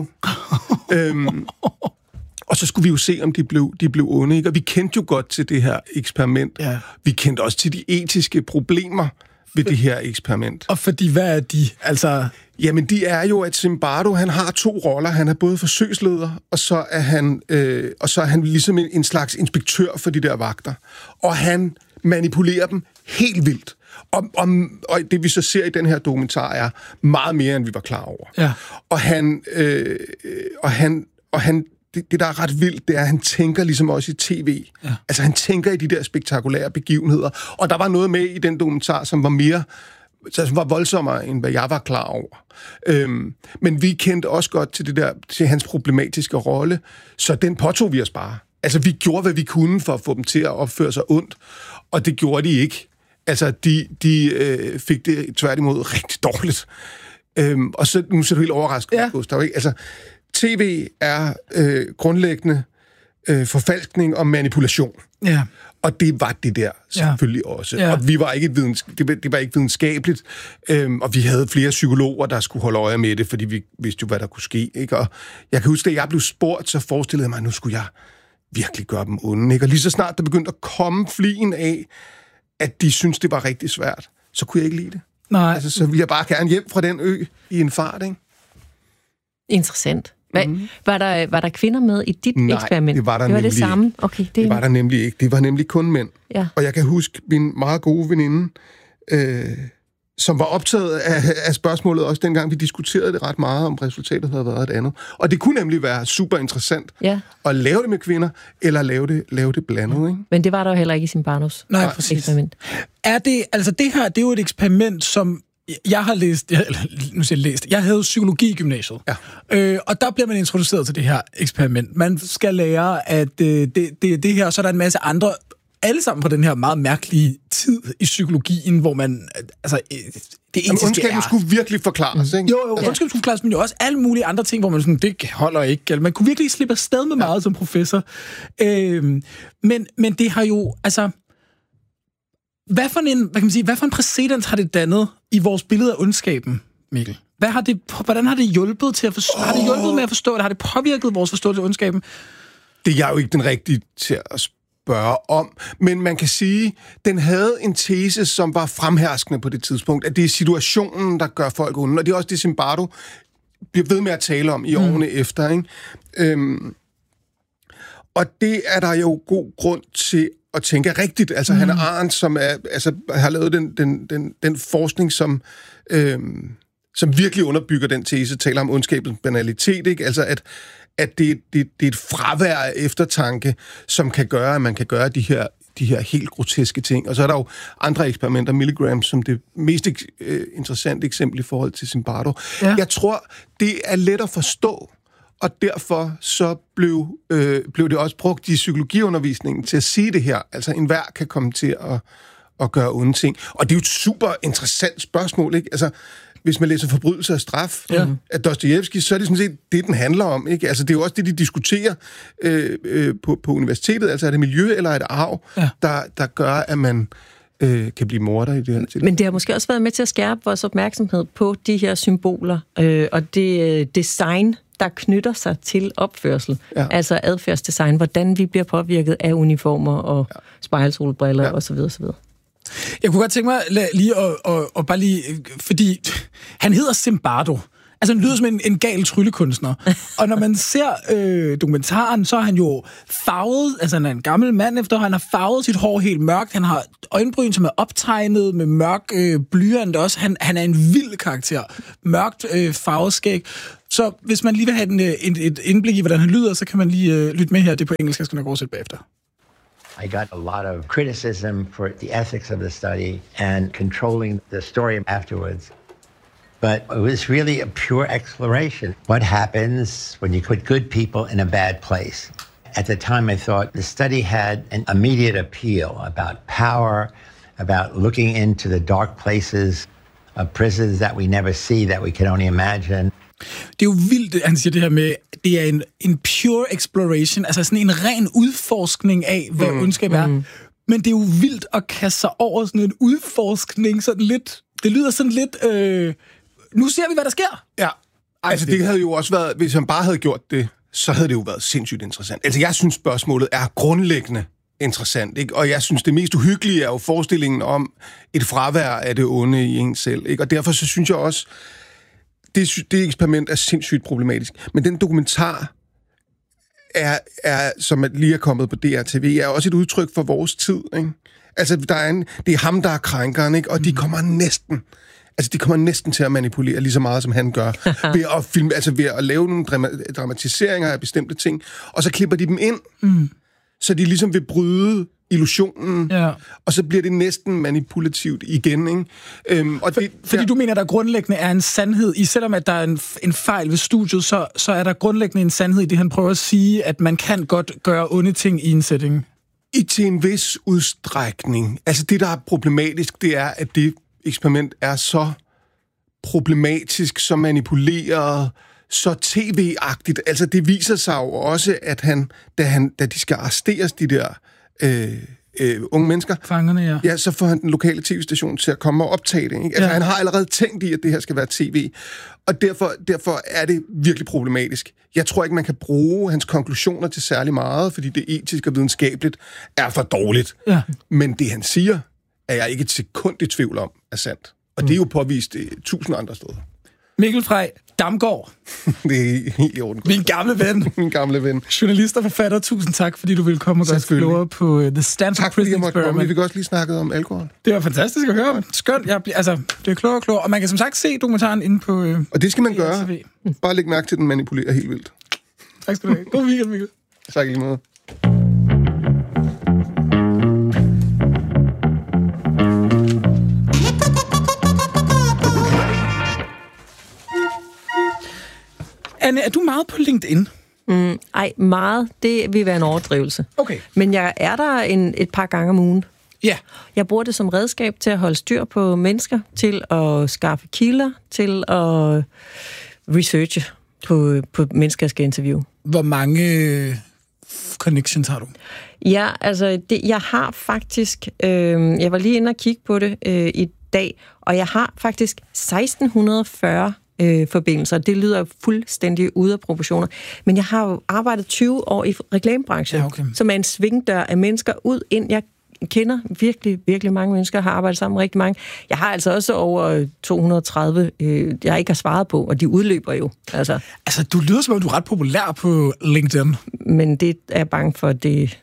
Og så skulle vi jo se, om de blev onde, ikke? Og vi kendte jo godt til det her eksperiment. Ja. Vi kendte også til de etiske problemer ved det her eksperiment. Og fordi, hvad er de? Altså... Jamen, de er jo, at Zimbardo, han har 2 roller. Han er både forsøgsleder, og så er han ligesom en slags inspektør for de der vagter. Og han manipulerer dem helt vildt. Og det, vi så ser i den her dokumentar, er meget mere, end vi var klar over. Ja. Og han det, der er ret vildt, det er, at han tænker ligesom også i tv. Ja. Altså, han tænker i de der spektakulære begivenheder. Og der var noget med i den dokumentar, som var voldsommere, end hvad jeg var klar over. Men vi kendte også godt til hans problematiske rolle, så den påtog vi os bare. Altså, vi gjorde, hvad vi kunne for at få dem til at opføre sig ondt, og det gjorde de ikke. Altså, de fik det tværtimod rigtig dårligt. Og så, nu er du helt overrasket, Gustav, ikke? Altså, TV er grundlæggende forfalskning og manipulation. Ja. Og det var det der selvfølgelig også. Ja. Og vi var ikke det var ikke videnskabeligt, og vi havde flere psykologer, der skulle holde øje med det, fordi vi vidste jo, hvad der kunne ske. Ikke? Og jeg kan huske, at jeg blev spurgt, så forestillede jeg mig, at nu skulle jeg virkelig gøre dem onde. Ikke? Og lige så snart der begyndte at komme flien af, at de syntes, det var rigtig svært, så kunne jeg ikke lide det. Nej. Altså, så ville jeg bare gerne hjem fra den ø i en fart, ikke? Interessant. Var der kvinder med i dit eksperiment? Det var der nemlig det samme? Okay, det var der nemlig ikke. Det var nemlig kun mænd. Ja. Og jeg kan huske min meget gode veninde, som var optaget af spørgsmålet også dengang, vi diskuterede det ret meget, om resultatet havde været et andet. Og det kunne nemlig være super interessant at lave det med kvinder, eller lave det blandet. Ikke? Men det var der jo heller ikke i Zimbardos eksperiment. Er det, altså det her, det er jo et eksperiment, som jeg har læst, jeg havde psykologi i gymnasiet, og der bliver man introduceret til det her eksperiment. Man skal lære, at det her, så er der en masse andre, alle sammen på den her meget mærkelige tid i psykologien, hvor man, altså, det etiske ondskaben skulle virkelig forklares, ikke? Jo, ondskaben skulle forklares, men jo også alle mulige andre ting, hvor man sådan, det holder ikke. Eller man kunne virkelig slippe afsted med meget som professor. Men det har jo, altså... Hvad for en præcedens har det dannet i vores billede af ondskaben, Mikkel? Hvordan har det hjulpet til at forstå? Har det hjulpet med at forstå det? Har det påvirket vores forståelse af ondskaben? Det er jeg jo ikke den rigtige til at spørge om, men man kan sige, den havde en tese, som var fremherskende på det tidspunkt, at det er situationen, der gør folk onde, og det er også det, Zimbardo bliver ved med at tale om i årene efter, ikke? Og det er der jo god grund til at tænke rigtigt. Altså, Hannah Arendt, som har lavet den forskning, som virkelig underbygger den tese, taler om ondskabens banalitet, ikke? Altså, at det er et fravær af eftertanke, som kan gøre, at man kan gøre de her helt groteske ting. Og så er der jo andre eksperimenter, Milgram, som det mest interessante eksempel i forhold til Zimbardo. Ja. Jeg tror, det er let at forstå, og derfor så blev det også brugt i psykologiundervisningen til at sige det her. Altså, enhver kan komme til at gøre onde ting. Og det er jo et super interessant spørgsmål, ikke? Altså, hvis man læser Forbrydelse og straf af Dostojevskij, så er det sådan set det, den handler om, ikke? Altså, det er jo også det, de diskuterer på universitetet. Altså, er det miljø eller er det arv, der gør, at man kan blive morder i det her tilfælde. Men det har måske også været med til at skærpe vores opmærksomhed på de her symboler, og det design, der knytter sig til opførsel. Ja. Altså adfærdsdesign, hvordan vi bliver påvirket af uniformer og spejlsolbriller osv. osv. Jeg kunne godt tænke mig lige at bare lige... Fordi han hedder Zimbardo. Altså, han lyder som en gal tryllekunstner. Og når man ser dokumentaren, så er han jo farvet... Altså, han er en gammel mand efter, han har farvet sit hår helt mørkt. Han har øjenbryn, som er optegnet med mørk blyant også. Han er en vild karakter. Mørkt farvet skæg. Så hvis man lige vil have et indblik i, hvordan han lyder, så kan man lige lytte med her. Det er på engelsk, jeg skal nok oversætte bagefter. I got a lot of criticism for the ethics of the study and controlling the story afterwards. But it was really a pure exploration. What happens when you put good people in a bad place? At the time, I thought the study had an immediate appeal about power, about looking into the dark places of prisons that we never see, that we can only imagine. Det er jo vildt, han siger det her med, det er en pure exploration, altså sådan en ren udforskning af, hvad ondskab er. Men det er jo vildt at kaste sig over sådan en udforskning, sådan lidt, det lyder sådan lidt, nu ser vi, hvad der sker. Ja, altså det havde jo også været, hvis han bare havde gjort det, så havde det jo været sindssygt interessant. Altså jeg synes, spørgsmålet er grundlæggende interessant, ikke? Og jeg synes, det mest uhyggelige er jo forestillingen om et fravær af det onde i en selv, ikke? Og derfor så synes jeg også, det eksperiment er sindssygt problematisk. Men den dokumentar, som lige er kommet på DRTV, er også et udtryk for vores tid, ikke? Altså, det er ham, der er krænkeren, ikke? Og de kommer næsten til at manipulere lige så meget, som han gør, ved at filme, altså ved at lave nogle dramatiseringer af bestemte ting, og så klipper de dem ind, så de ligesom vil bryde illusionen, og så bliver det næsten manipulativt igen, ikke? Fordi du mener, der grundlæggende er en sandhed i, selvom at der er en fejl ved studiet, så er der grundlæggende en sandhed i det, han prøver at sige, at man kan godt gøre onde ting i en setting. Til en vis udstrækning. Altså det, der er problematisk, det er, at det eksperiment er så problematisk, så manipuleret, så tv-agtigt. Altså det viser sig jo også, at da de skal arresteres, de der unge mennesker, fangerne, ja, så får han den lokale tv-station til at komme og optage det. Ikke? Altså han har allerede tænkt i, at det her skal være tv. Og derfor er det virkelig problematisk. Jeg tror ikke, man kan bruge hans konklusioner til særlig meget, fordi det etisk og videnskabeligt er for dårligt. Ja. Men det, han siger, er jeg ikke et sekund i tvivl om, er sandt. Og det er jo påvist 1000 andre steder. Mikkel Frey Damgaard. Det er helt i orden. Min gamle ven. Min gamle ven. Journalist og forfatter, tusind tak, fordi du ville komme og gøre klogere på The Stanford Prison Experiment. Vi fik også lige snakket om alkohol. Det var fantastisk at høre. Skønt. Det er klogere og klogere. Og man kan som sagt se dokumentaren inde på... og det skal man gøre. Bare læg mærke til, at den manipulerer helt vildt. Tak skal du have. God weekend, Mikkel. Tak lige måde. Anne, er du meget på LinkedIn? Ej, meget. Det vil være en overdrivelse. Okay. Men jeg er der et par gange om ugen. Ja. Jeg bruger det som redskab til at holde styr på mennesker, til at skaffe kilder, til at researche på mennesker, jeg skal interviewe. Hvor mange connections har du? Ja, altså, jeg har faktisk... jeg var lige inde og kigge på det i dag, og jeg har faktisk 1640 forbindelser. Det lyder fuldstændig ude af proportioner. Men jeg har jo arbejdet 20 år i reklamebranchen, som er en svingdør af mennesker ud ind. Jeg kender virkelig, virkelig mange mennesker, har arbejdet sammen med rigtig mange. Jeg har altså også over 230, jeg ikke har svaret på, og de udløber jo. Altså, du lyder som om, du er ret populær på LinkedIn. Men det er jeg bange for,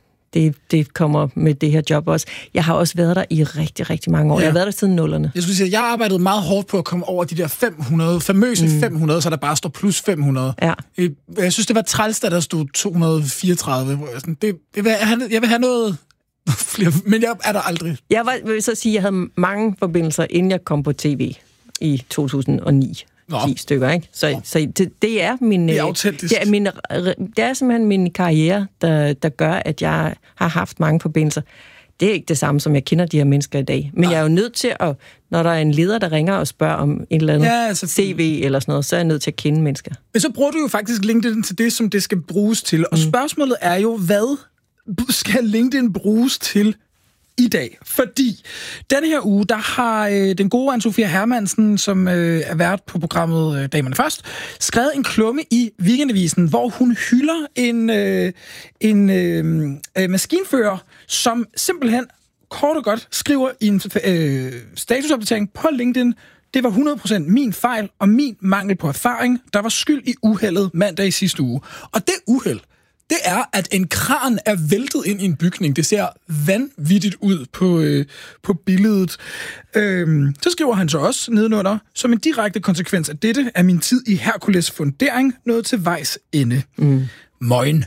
det kommer med det her job også. Jeg har også været der i rigtig, rigtig mange år. Jeg har været der siden 0'erne. Jeg skulle sige, at jeg har arbejdet meget hårdt på at komme over de der 500, famøse 500, så der bare står plus 500. Ja. Jeg synes, det var træls, da der stod 234. Hvor jeg vil have noget flere, men jeg er der aldrig. Jeg vil så sige, at jeg havde mange forbindelser, inden jeg kom på tv i 2009. 10 stykker, ikke? Så det er min... Det er autentisk. Det er simpelthen min karriere, der gør, at jeg har haft mange forbindelser. Det er ikke det samme, som jeg kender de her mennesker i dag. Men jeg er jo nødt til at... Når der er en leder, der ringer og spørger om en eller anden CV eller sådan noget, så er jeg nødt til at kende mennesker. Men så bruger du jo faktisk LinkedIn til det, som det skal bruges til. Og spørgsmålet er jo, hvad skal LinkedIn bruges til i dag? Fordi denne her uge, der har den gode Anne-Sophia Hermansen, som er vært på programmet Damerne Først, skrevet en klumme i Weekendavisen, hvor hun hylder en maskinfører, som simpelthen kort og godt skriver i en statusopdatering på LinkedIn, det var 100% min fejl og min mangel på erfaring, der var skyld i uheldet mandag i sidste uge. Og det uheld, det er, at en kran er væltet ind i en bygning. Det ser vanvittigt ud på billedet. Så skriver han så også nedenunder, som en direkte konsekvens af dette, er min tid i Hercules fundering nået til vejs ende. Møgen.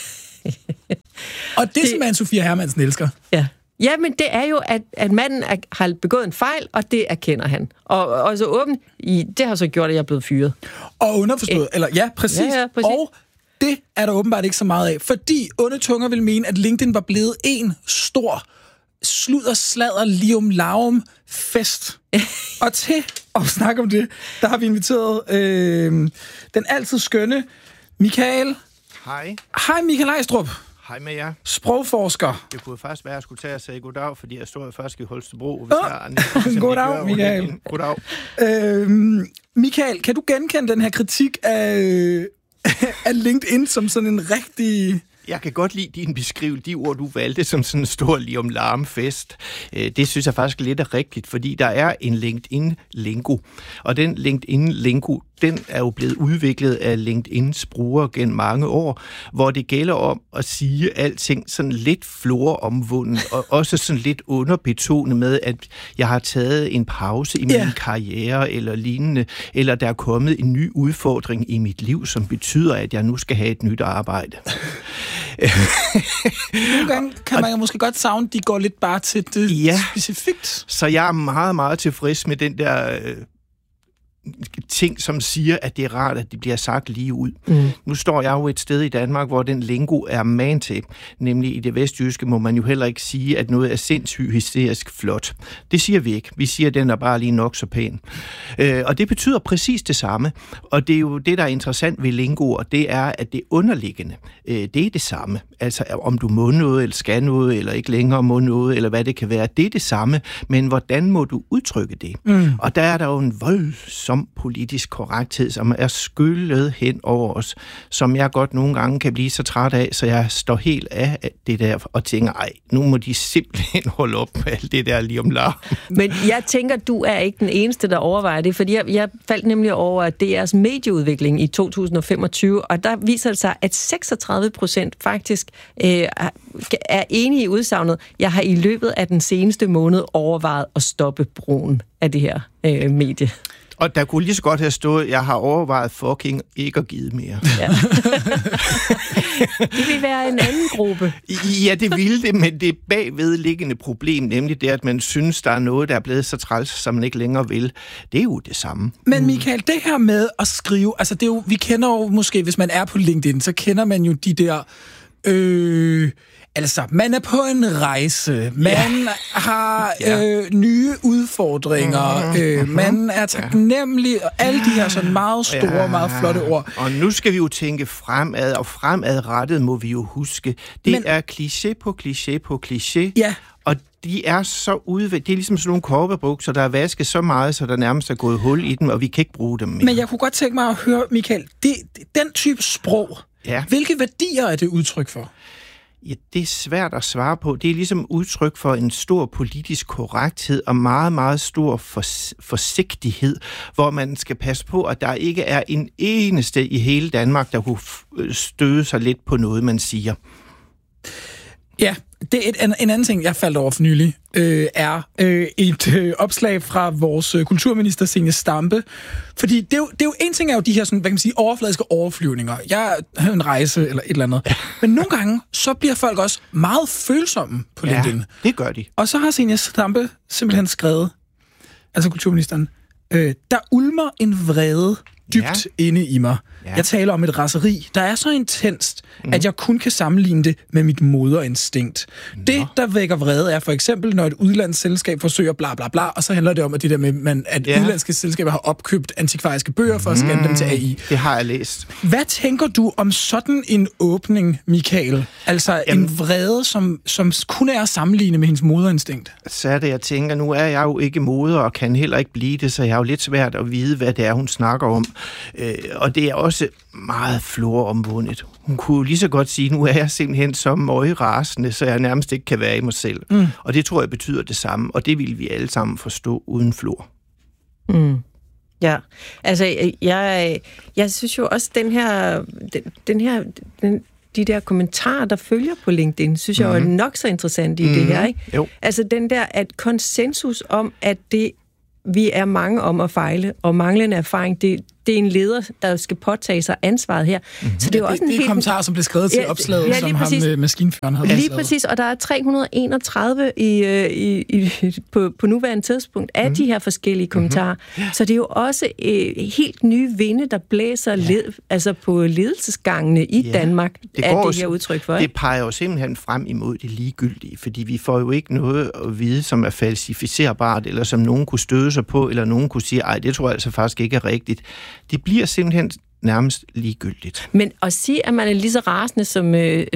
Og det som Anne-Sophie Hermansen elsker. Ja. Ja, men det er jo, at manden har begået en fejl, og det erkender han. Og så åbent, det har så gjort, at jeg er blevet fyret. Og underforstået, eller ja, præcis. Ja, præcis. Og det er der åbenbart ikke så meget af, fordi onde tunger vil mene, at LinkedIn var blevet en stor sludder-sladder lium laum fest. Og til at snakke om det, der har vi inviteret den altid skønne Michael. Hej. Hej Michael Ejstrup. Hej med jer. Sprogforsker. Det kunne først være, at jeg skulle tage og sige goddag, fordi jeg stod først i Holstebro. Goddag, Michael. Goddag. Michael, kan du genkende den her kritik af LinkedIn som sådan en rigtig... Jeg kan godt lide din beskrivelse, de ord, du valgte som sådan en stor lium larm fest. Det synes jeg faktisk lidt er rigtigt, fordi der er en LinkedIn-lingo. Og den LinkedIn-lingo, den er jo blevet udviklet af LinkedIns brugere gennem mange år, hvor det gælder om at sige alting sådan lidt floromvunden, og også sådan lidt underbetonet med, at jeg har taget en pause i min karriere eller lignende, eller der er kommet en ny udfordring i mit liv, som betyder, at jeg nu skal have et nyt arbejde. Nogle gange kan man jo måske godt savne, de går lidt bare til det specifikt. Så jeg er meget, meget tilfreds med den der ting, som siger, at det er rart, at det bliver sagt lige ud. Nu står jeg jo et sted i Danmark, hvor den lingo er man til. Nemlig i det vestjyske må man jo heller ikke sige, at noget er sindssygt hysterisk flot. Det siger vi ikke. Vi siger, at den er bare lige nok så pæn. Og det betyder præcis det samme. Og det er jo det, der er interessant ved lingo, og det er, at det underliggende, det er det samme. Altså, om du må noget, eller skal noget, eller ikke længere må noget, eller hvad det kan være, det er det samme. Men hvordan må du udtrykke det? Og der er der jo en voldsom politisk korrekthed, som er skyllet hen over os, som jeg godt nogle gange kan blive så træt af, så jeg står helt af det der og tænker, ej, nu må de simpelthen holde op med alt det der lige om larm. Men jeg tænker, du er ikke den eneste, der overvejer det, fordi jeg faldt nemlig over DR's medieudvikling i 2025, og der viser det sig, at 36% faktisk er enige i udsagnet, jeg har i løbet af den seneste måned overvejet at stoppe brugen af det her medie. Og der kunne lige så godt have stået, jeg har overvejet fucking ikke at give mere. Ja. Det vil være en anden gruppe. Ja, det ville det, men det bagvedliggende problem, nemlig det, at man synes, der er noget, der er blevet så træls, som man ikke længere vil, det er jo det samme. Men Michael, det her med at skrive, altså det er jo, vi kender jo måske, hvis man er på LinkedIn, så kender man jo de der... Altså, man er på en rejse, man har nye udfordringer, man er taknemmelig, og alle de her sådan meget store, meget flotte ord. Og nu skal vi jo tænke fremad, og fremadrettet må vi jo huske, det er kliché på kliché på kliché. Ja. Og de er så udviklet. Det er ligesom sådan nogle korpebukser, der er vasket så meget, så der nærmest er gået hul i dem, og vi kan ikke bruge dem mere. Men jeg kunne godt tænke mig at høre, Michael, den type sprog, hvilke værdier er det udtryk for? Ja, det er svært at svare på. Det er ligesom udtryk for en stor politisk korrekthed og meget, meget stor forsigtighed, hvor man skal passe på, at der ikke er en eneste i hele Danmark, der kunne støde sig lidt på noget, man siger. Ja, det er en anden ting, jeg faldt over for nylig, er et opslag fra vores kulturminister, Zenia Stampe. Fordi det er jo en ting er jo de her sådan, hvad kan man sige, overfladiske overflyvninger. Jeg har en rejse eller et eller andet. Men nogle gange, så bliver folk også meget følsomme på LinkedIn. Ja, det gør de. Og så har Zenia Stampe simpelthen skrevet, altså kulturministeren, der ulmer en vrede dybt inde i mig. Ja. Jeg taler om et raseri, der er så intenst, at jeg kun kan sammenligne det med mit moderinstinkt. Det, der vækker vrede, er for eksempel, når et udlandsselskab forsøger bla bla bla, og så handler det om, at det der med, at udlandske selskaber har opkøbt antikvariske bøger for at scanne dem til AI. Det har jeg læst. Hvad tænker du om sådan en åbning, Michael? Altså en vrede, som kun er at sammenligne med hendes moderinstinkt? Så er det, jeg tænker, nu er jeg jo ikke moder og kan heller ikke blive det, så jeg er jo lidt svært at vide, hvad det er, hun snakker om. Og det er også meget floromvundet. Hun kunne lige så godt sige, nu er jeg simpelthen så møgrasende, så jeg nærmest ikke kan være i mig selv. Og det tror jeg betyder det samme, og det vil vi alle sammen forstå uden flor. Ja, altså jeg synes jo også, de der kommentarer, der følger på LinkedIn, synes jeg er nok så interessant i det her, ikke? Jo. Altså den der, at konsensus om, at vi er mange om at fejle, og manglende erfaring, det er en leder, der skal påtage sig ansvaret her. Så det er jo også en kommentarer, som blev skrevet til opslaget, som ham med maskinføreren havde lige præcis, og der er 331 på nuværende tidspunkt af de her forskellige kommentarer. Så det er jo også helt nye vinde, der blæser altså på ledelsesgangene i Danmark, det her udtryk for. Det peger jo simpelthen frem imod det ligegyldige, fordi vi får jo ikke noget at vide, som er falsificerbart, eller som nogen kunne støde sig på, eller nogen kunne sige, ej, det tror jeg altså faktisk ikke er rigtigt. Det bliver simpelthen nærmest ligegyldigt. Men at sige, at man er lige så rasende, som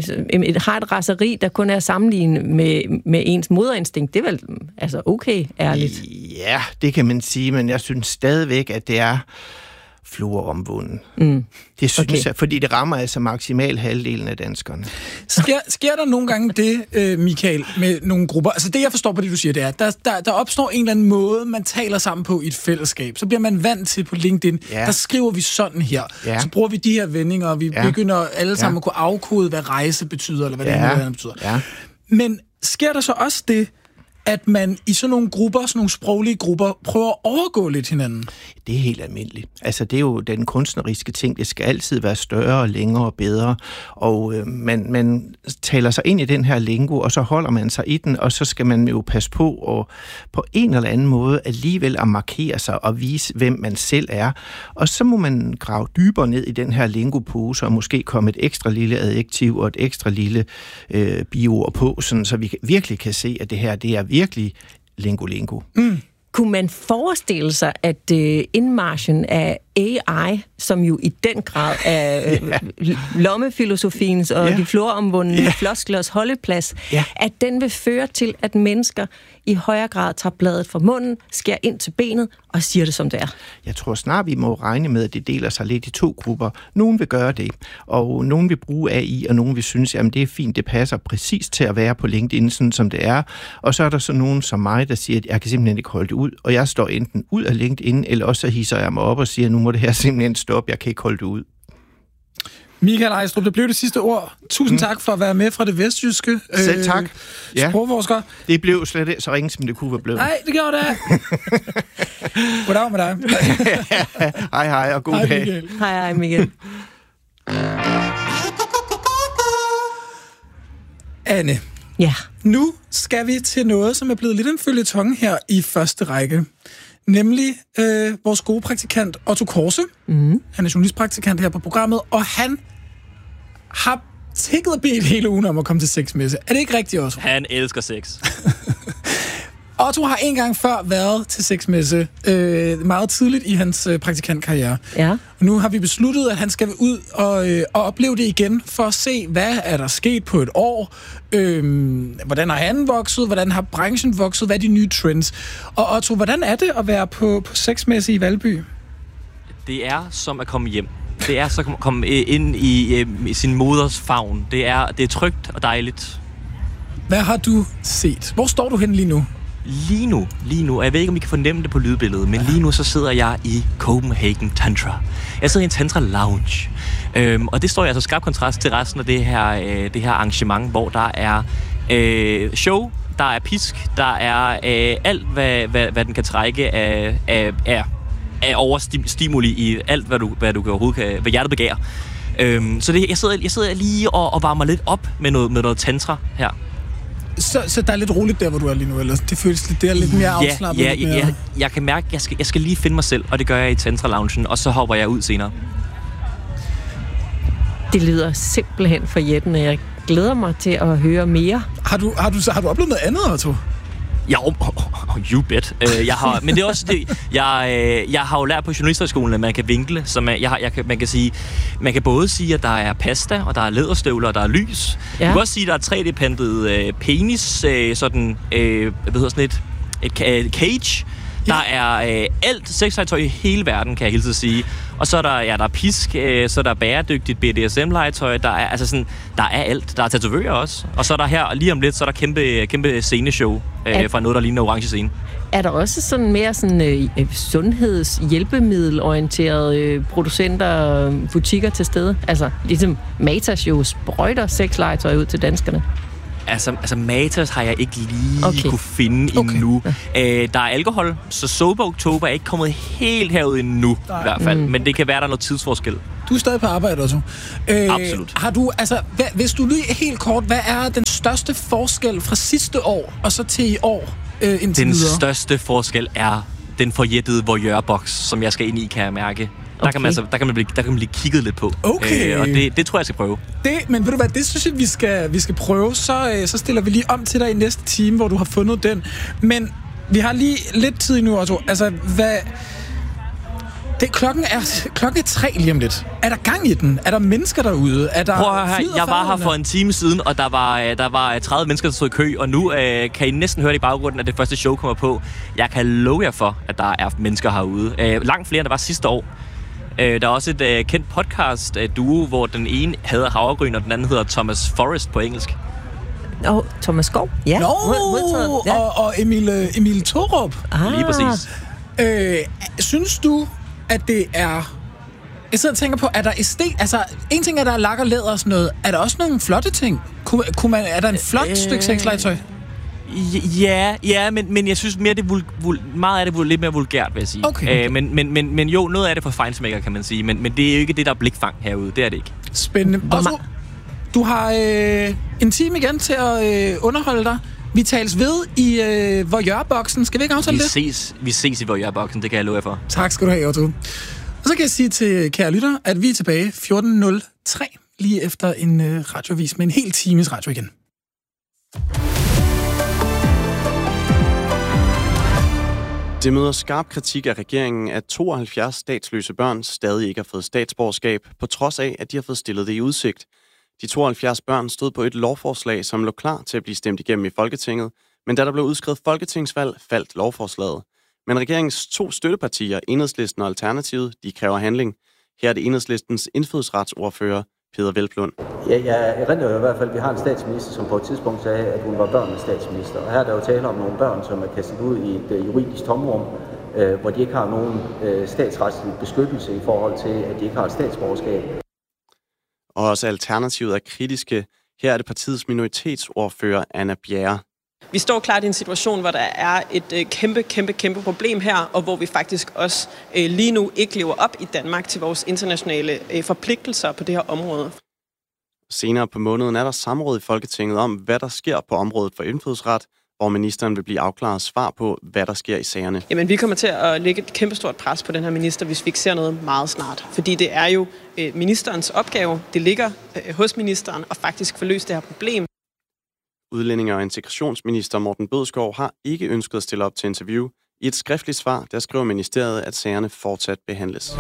har et raseri, der kun er sammenlignet med ens moderinstinkt, det er vel altså okay, ærligt? Ja, det kan man sige, men jeg synes stadigvæk, at det er floromvunden. Det synes jeg, fordi det rammer altså maksimal halvdelen af danskerne. Sker der nogle gange det, Michael, med nogle grupper? Altså det, jeg forstår på det, du siger, det er, der opstår en eller anden måde, man taler sammen på i et fællesskab. Så bliver man vant til på LinkedIn, der skriver vi sådan her. Ja. Så bruger vi de her vendinger, og vi begynder alle sammen at kunne afkode, hvad rejse betyder, eller hvad det nu betyder. Ja. Men sker der så også det, at man i sådan nogle grupper, sådan nogle sproglige grupper, prøver at overgå lidt hinanden? Det er helt almindeligt. Altså, det er jo den kunstneriske ting. Det skal altid være større og længere og bedre. Og man taler sig ind i den her lingo, og så holder man sig i den, og så skal man jo passe på og på en eller anden måde alligevel at markere sig og vise, hvem man selv er. Og så må man grave dybere ned i den her lingopose, og måske komme et ekstra lille adjektiv og et ekstra lille biord på, sådan, så vi virkelig kan se, at det her, det er virkelig lingo. Kunne man forestille sig, at indmarchen af AI, som jo i den grad er lommefilosofiens og de floromvundne flosklers holdeplads, at den vil føre til, at mennesker i højere grad tager bladet fra munden, skærer ind til benet og siger det, som det er? Jeg tror snart, vi må regne med, at det deler sig lidt i to grupper. Nogen vil gøre det, og nogen vil bruge AI, og nogen vil synes, at det er fint, det passer præcis til at være på LinkedIn, sådan som det er. Og så er der så nogen som mig, der siger, at jeg kan simpelthen ikke holde det ud, og jeg står enten ud af LinkedIn, eller også så hisser jeg mig op og siger, nu må det her simpelthen stoppe, jeg kan ikke holde det ud. Michael Ejstrup, det blev det sidste ord. Tusind tak for at være med fra det vestjyske. Selv tak. Sprogforsker. Det blev slet ikke så ringe, som det kunne være blevet. Nej, det gjorde det. Goddag med dig. Hej, og god dag. Michael. Hej, Michael. Anne. Ja. Nu skal vi til noget, som er blevet lidt en føljeton her i første række. Nemlig vores gode praktikant Otto Korse. Han er journalistpraktikant her på programmet, og han har tækket og bedt hele ugen om at komme til sexmesse. Er det ikke rigtigt, Otto? Han elsker sex. Otto har en gang før været til sexmesse, meget tidligt i hans praktikantkarriere. Ja. Og nu har vi besluttet, at han skal ud og opleve det igen, for at se, hvad er der sket på et år. Hvordan har han vokset? Hvordan har branchen vokset? Hvad er de nye trends? Og Otto, hvordan er det at være på sexmesse i Valby? Det er som at komme hjem. Det er så at komme ind i sin moders favn. Det er trygt og dejligt. Hvad har du set? Hvor står du henne lige nu? Lige nu, og jeg ved ikke, om I kan fornemme det på lydbilledet, men lige nu så sidder jeg i Copenhagen Tantra. Jeg sidder i en Tantra Lounge, og det står i altså skarp kontrast til resten af det her arrangement, hvor der er show, der er pisk, der er alt, hvad den kan trække af overstimuli i alt, hvad du overhovedet kan, hvad hjertet begærer. Så jeg sidder lige og varmer lidt op med noget tantra her. Så der er lidt roligt der, hvor du er lige nu, eller det føles lidt, det er lidt mere afslappet? Ja, jeg kan mærke, at jeg skal lige finde mig selv, og det gør jeg i Tantra-loungen, og så hopper jeg ud senere. Det lyder simpelthen for jætten, og jeg glæder mig til at høre mere. Har du oplevet noget andet, Otto? Ja, you bet. Men det er også det. Jeg har jo lært på journalisterskolen, at man kan vinkle, så man kan både sige, at der er pasta, og der er læderstøvler, og der er lys. Ja. Man kan også sige, at der er 3D-printet penis, sådan et cage. Der er alt sexlegetøj i hele verden, kan jeg hilse at sige. Og så er der, der er pisk, så er der bæredygtigt BDSM-legetøj, der er alt. Der er tatovører også. Og så er der her, lige om lidt, så er der kæmpe sceneshow fra noget, der ligner orange scene. Er der også sådan mere sådan sundhedshjælpemiddelorienterede producenter, butikker til stede? Altså, ligesom Matas jo sprøjter sexlegetøj ud til danskerne. Altså Matas har jeg ikke lige kunne finde endnu. Der er alkohol, så Sober Oktober er ikke kommet helt herud endnu, i hvert fald. Men det kan være, der er noget tidsforskel. Du er stadig på arbejde også. Absolut. Har du, hvis du lige helt kort, hvad er den største forskel fra sidste år, og så til i år indtil Den videre? største forskel er den forjættede voyeur-boks, som jeg skal ind i, kan jeg mærke. Der kan man blive kigget lidt på. Okay. Og det tror jeg skal prøve. Men ved du hvad, det synes jeg, vi skal prøve. Så stiller vi lige om til dig i næste time, hvor du har fundet den. Men vi har lige lidt tid nu, Otto. Altså, klokken er 3 lige om lidt. Er der gang i den? Er der mennesker derude? Er der Prøv at høre, jeg var her for en time siden, og der var 30 mennesker, der stod i kø, og nu kan I næsten høre det i baggrunden, at det første show kommer på. Jeg kan love jer for, at der er mennesker herude. Langt flere, end der var sidste år. Der er også et kendt podcast-duo, hvor den ene hedder Havregryn, og den anden hedder Thomas Forrest på engelsk. Thomas Skov? Ja. Og Emil Thorup. Lige præcis. Synes du, at det er... Jeg sidder og tænker på, er der altså, en ting er, der er lak og læder og sådan noget. Er der også nogle flotte ting? Er der en flot stykke sexlegetøj? Ja, men jeg synes mere, meget af det er lidt mere vulgært, vil jeg sige. Okay. Men jo, noget af det for feinschmecker, kan man sige. Men det er jo ikke det, der er blikfang herude. Det er det ikke. Spændende. Og du har en time igen til at underholde dig. Vi tales ved i voyeur-boksen. Skal vi ikke aftale det? Vi ses i voyeur-boksen, det kan jeg love jer for. Tak skal du have, Otto. Og så kan jeg sige til kære lytter, at vi er tilbage 14.03, lige efter en radiovis med en hel times radio igen. Det møder skarp kritik af regeringen, at 72 statsløse børn stadig ikke har fået statsborgerskab, på trods af, at de har fået stillet det i udsigt. De 72 børn stod på et lovforslag, som lå klar til at blive stemt igennem i Folketinget, men da der blev udskrevet folketingsvalg, faldt lovforslaget. Men regeringens 2 støttepartier, Enhedslisten og Alternativet, de kræver handling. Her er det Enhedslistens indfødsretsordfører, Peder Hvelplund. Ja, jeg erindrer jo i hvert fald, at vi har en statsminister, som på et tidspunkt sagde, at hun var børnenes statsminister. Og her er der jo tale om nogle børn, som er kastet ud i et juridisk tomrum, hvor de ikke har nogen statsretlig beskyttelse i forhold til, at de ikke har et statsborgerskab. Og også Alternativet er kritiske. Her er det partiets minoritetsordfører, Anna Bjerre. Vi står klart i en situation, hvor der er et kæmpe problem her, og hvor vi faktisk også lige nu ikke lever op i Danmark til vores internationale forpligtelser på det her område. Senere på måneden er der samråd i Folketinget om, hvad der sker på området for indfødsret, hvor ministeren vil blive afklaret svar på, hvad der sker i sagerne. Jamen, vi kommer til at lægge et kæmpestort pres på den her minister, hvis vi ikke ser noget meget snart. Fordi det er jo ministerens opgave, det ligger hos ministeren, at faktisk få løst det her problem. Udlændinge- og integrationsminister Morten Bødskov har ikke ønsket at stille op til interview. I et skriftligt svar, der skriver ministeriet, at sagerne fortsat behandles.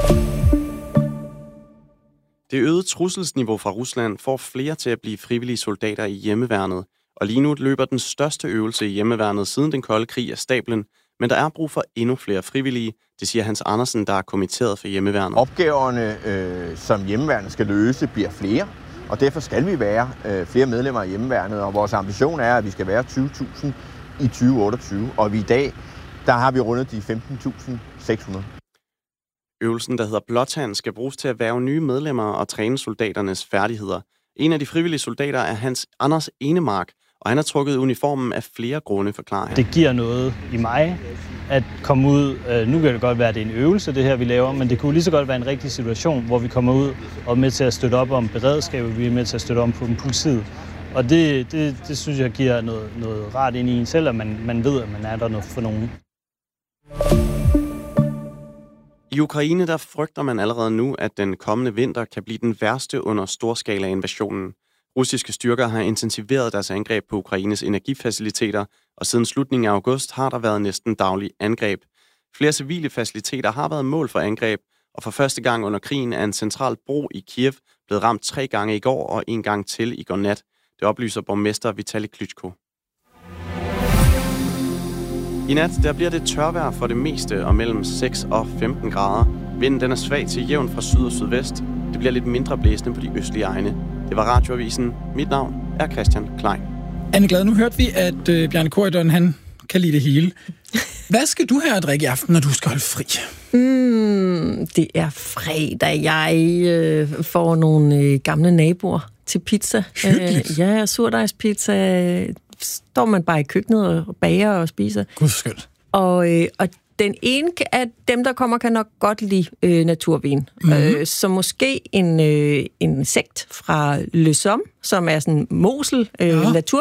Det øgede trusselsniveau fra Rusland får flere til at blive frivillige soldater i hjemmeværnet, og lige nu løber den største øvelse i hjemmeværnet siden den kolde krig af stablen, men der er brug for endnu flere frivillige, det siger Hans Andersen, der er kommitteret for hjemmeværnet. Opgaverne, som hjemmeværnet skal løse, bliver flere, og derfor skal vi være flere medlemmer af hjemmeværnet, og vores ambition er, at vi skal være 20.000 i 2028, og i dag, der har vi rundet de 15.600. Øvelsen, der hedder Blåtand, skal bruges til at hverve nye medlemmer og træne soldaternes færdigheder. En af de frivillige soldater er Anders Enemark, og han har trukket uniformen af flere grunde, forklarer han. Det giver noget i mig at komme ud. Nu kan det godt være, at det er en øvelse, det her vi laver, men det kunne lige så godt være en rigtig situation, hvor vi kommer ud og er med til at støtte op om beredskabet, vi er med til at støtte op på politiet. Og det synes jeg giver noget rart ind i en selv, at man ved, at man er der for nogen. I Ukraine der frygter man allerede nu, at den kommende vinter kan blive den værste under storskala-invasionen. Russiske styrker har intensiveret deres angreb på Ukraines energifaciliteter, og siden slutningen af august har der været næsten daglig angreb. Flere civile faciliteter har været mål for angreb, og for første gang under krigen er en central bro i Kiev blevet ramt 3 gange i går og 1 gang til i går nat. Det oplyser borgmester Vitali Klitschko. I nat der bliver det tørvejr for det meste og mellem 6 og 15 grader. Vinden den er svag til jævn fra syd og sydvest. Det bliver lidt mindre blæsende på de østlige egne. Det var Radioavisen. Mit navn er Christian Klein. Anne Glad, nu hørte vi, at Bjarne Corydon, han kan lide det hele. Hvad skal du her at drikke i aften, når du skal holde fri? Det er fredag. Jeg får nogle gamle naboer til pizza. Ja, surdejspizza. Står man bare i køkkenet og bager og spiser. Gud skønt. Og den ene af dem, der kommer, kan nok godt lide naturvin. Så måske en sekt fra Le Somme, som er sådan Mosel natur.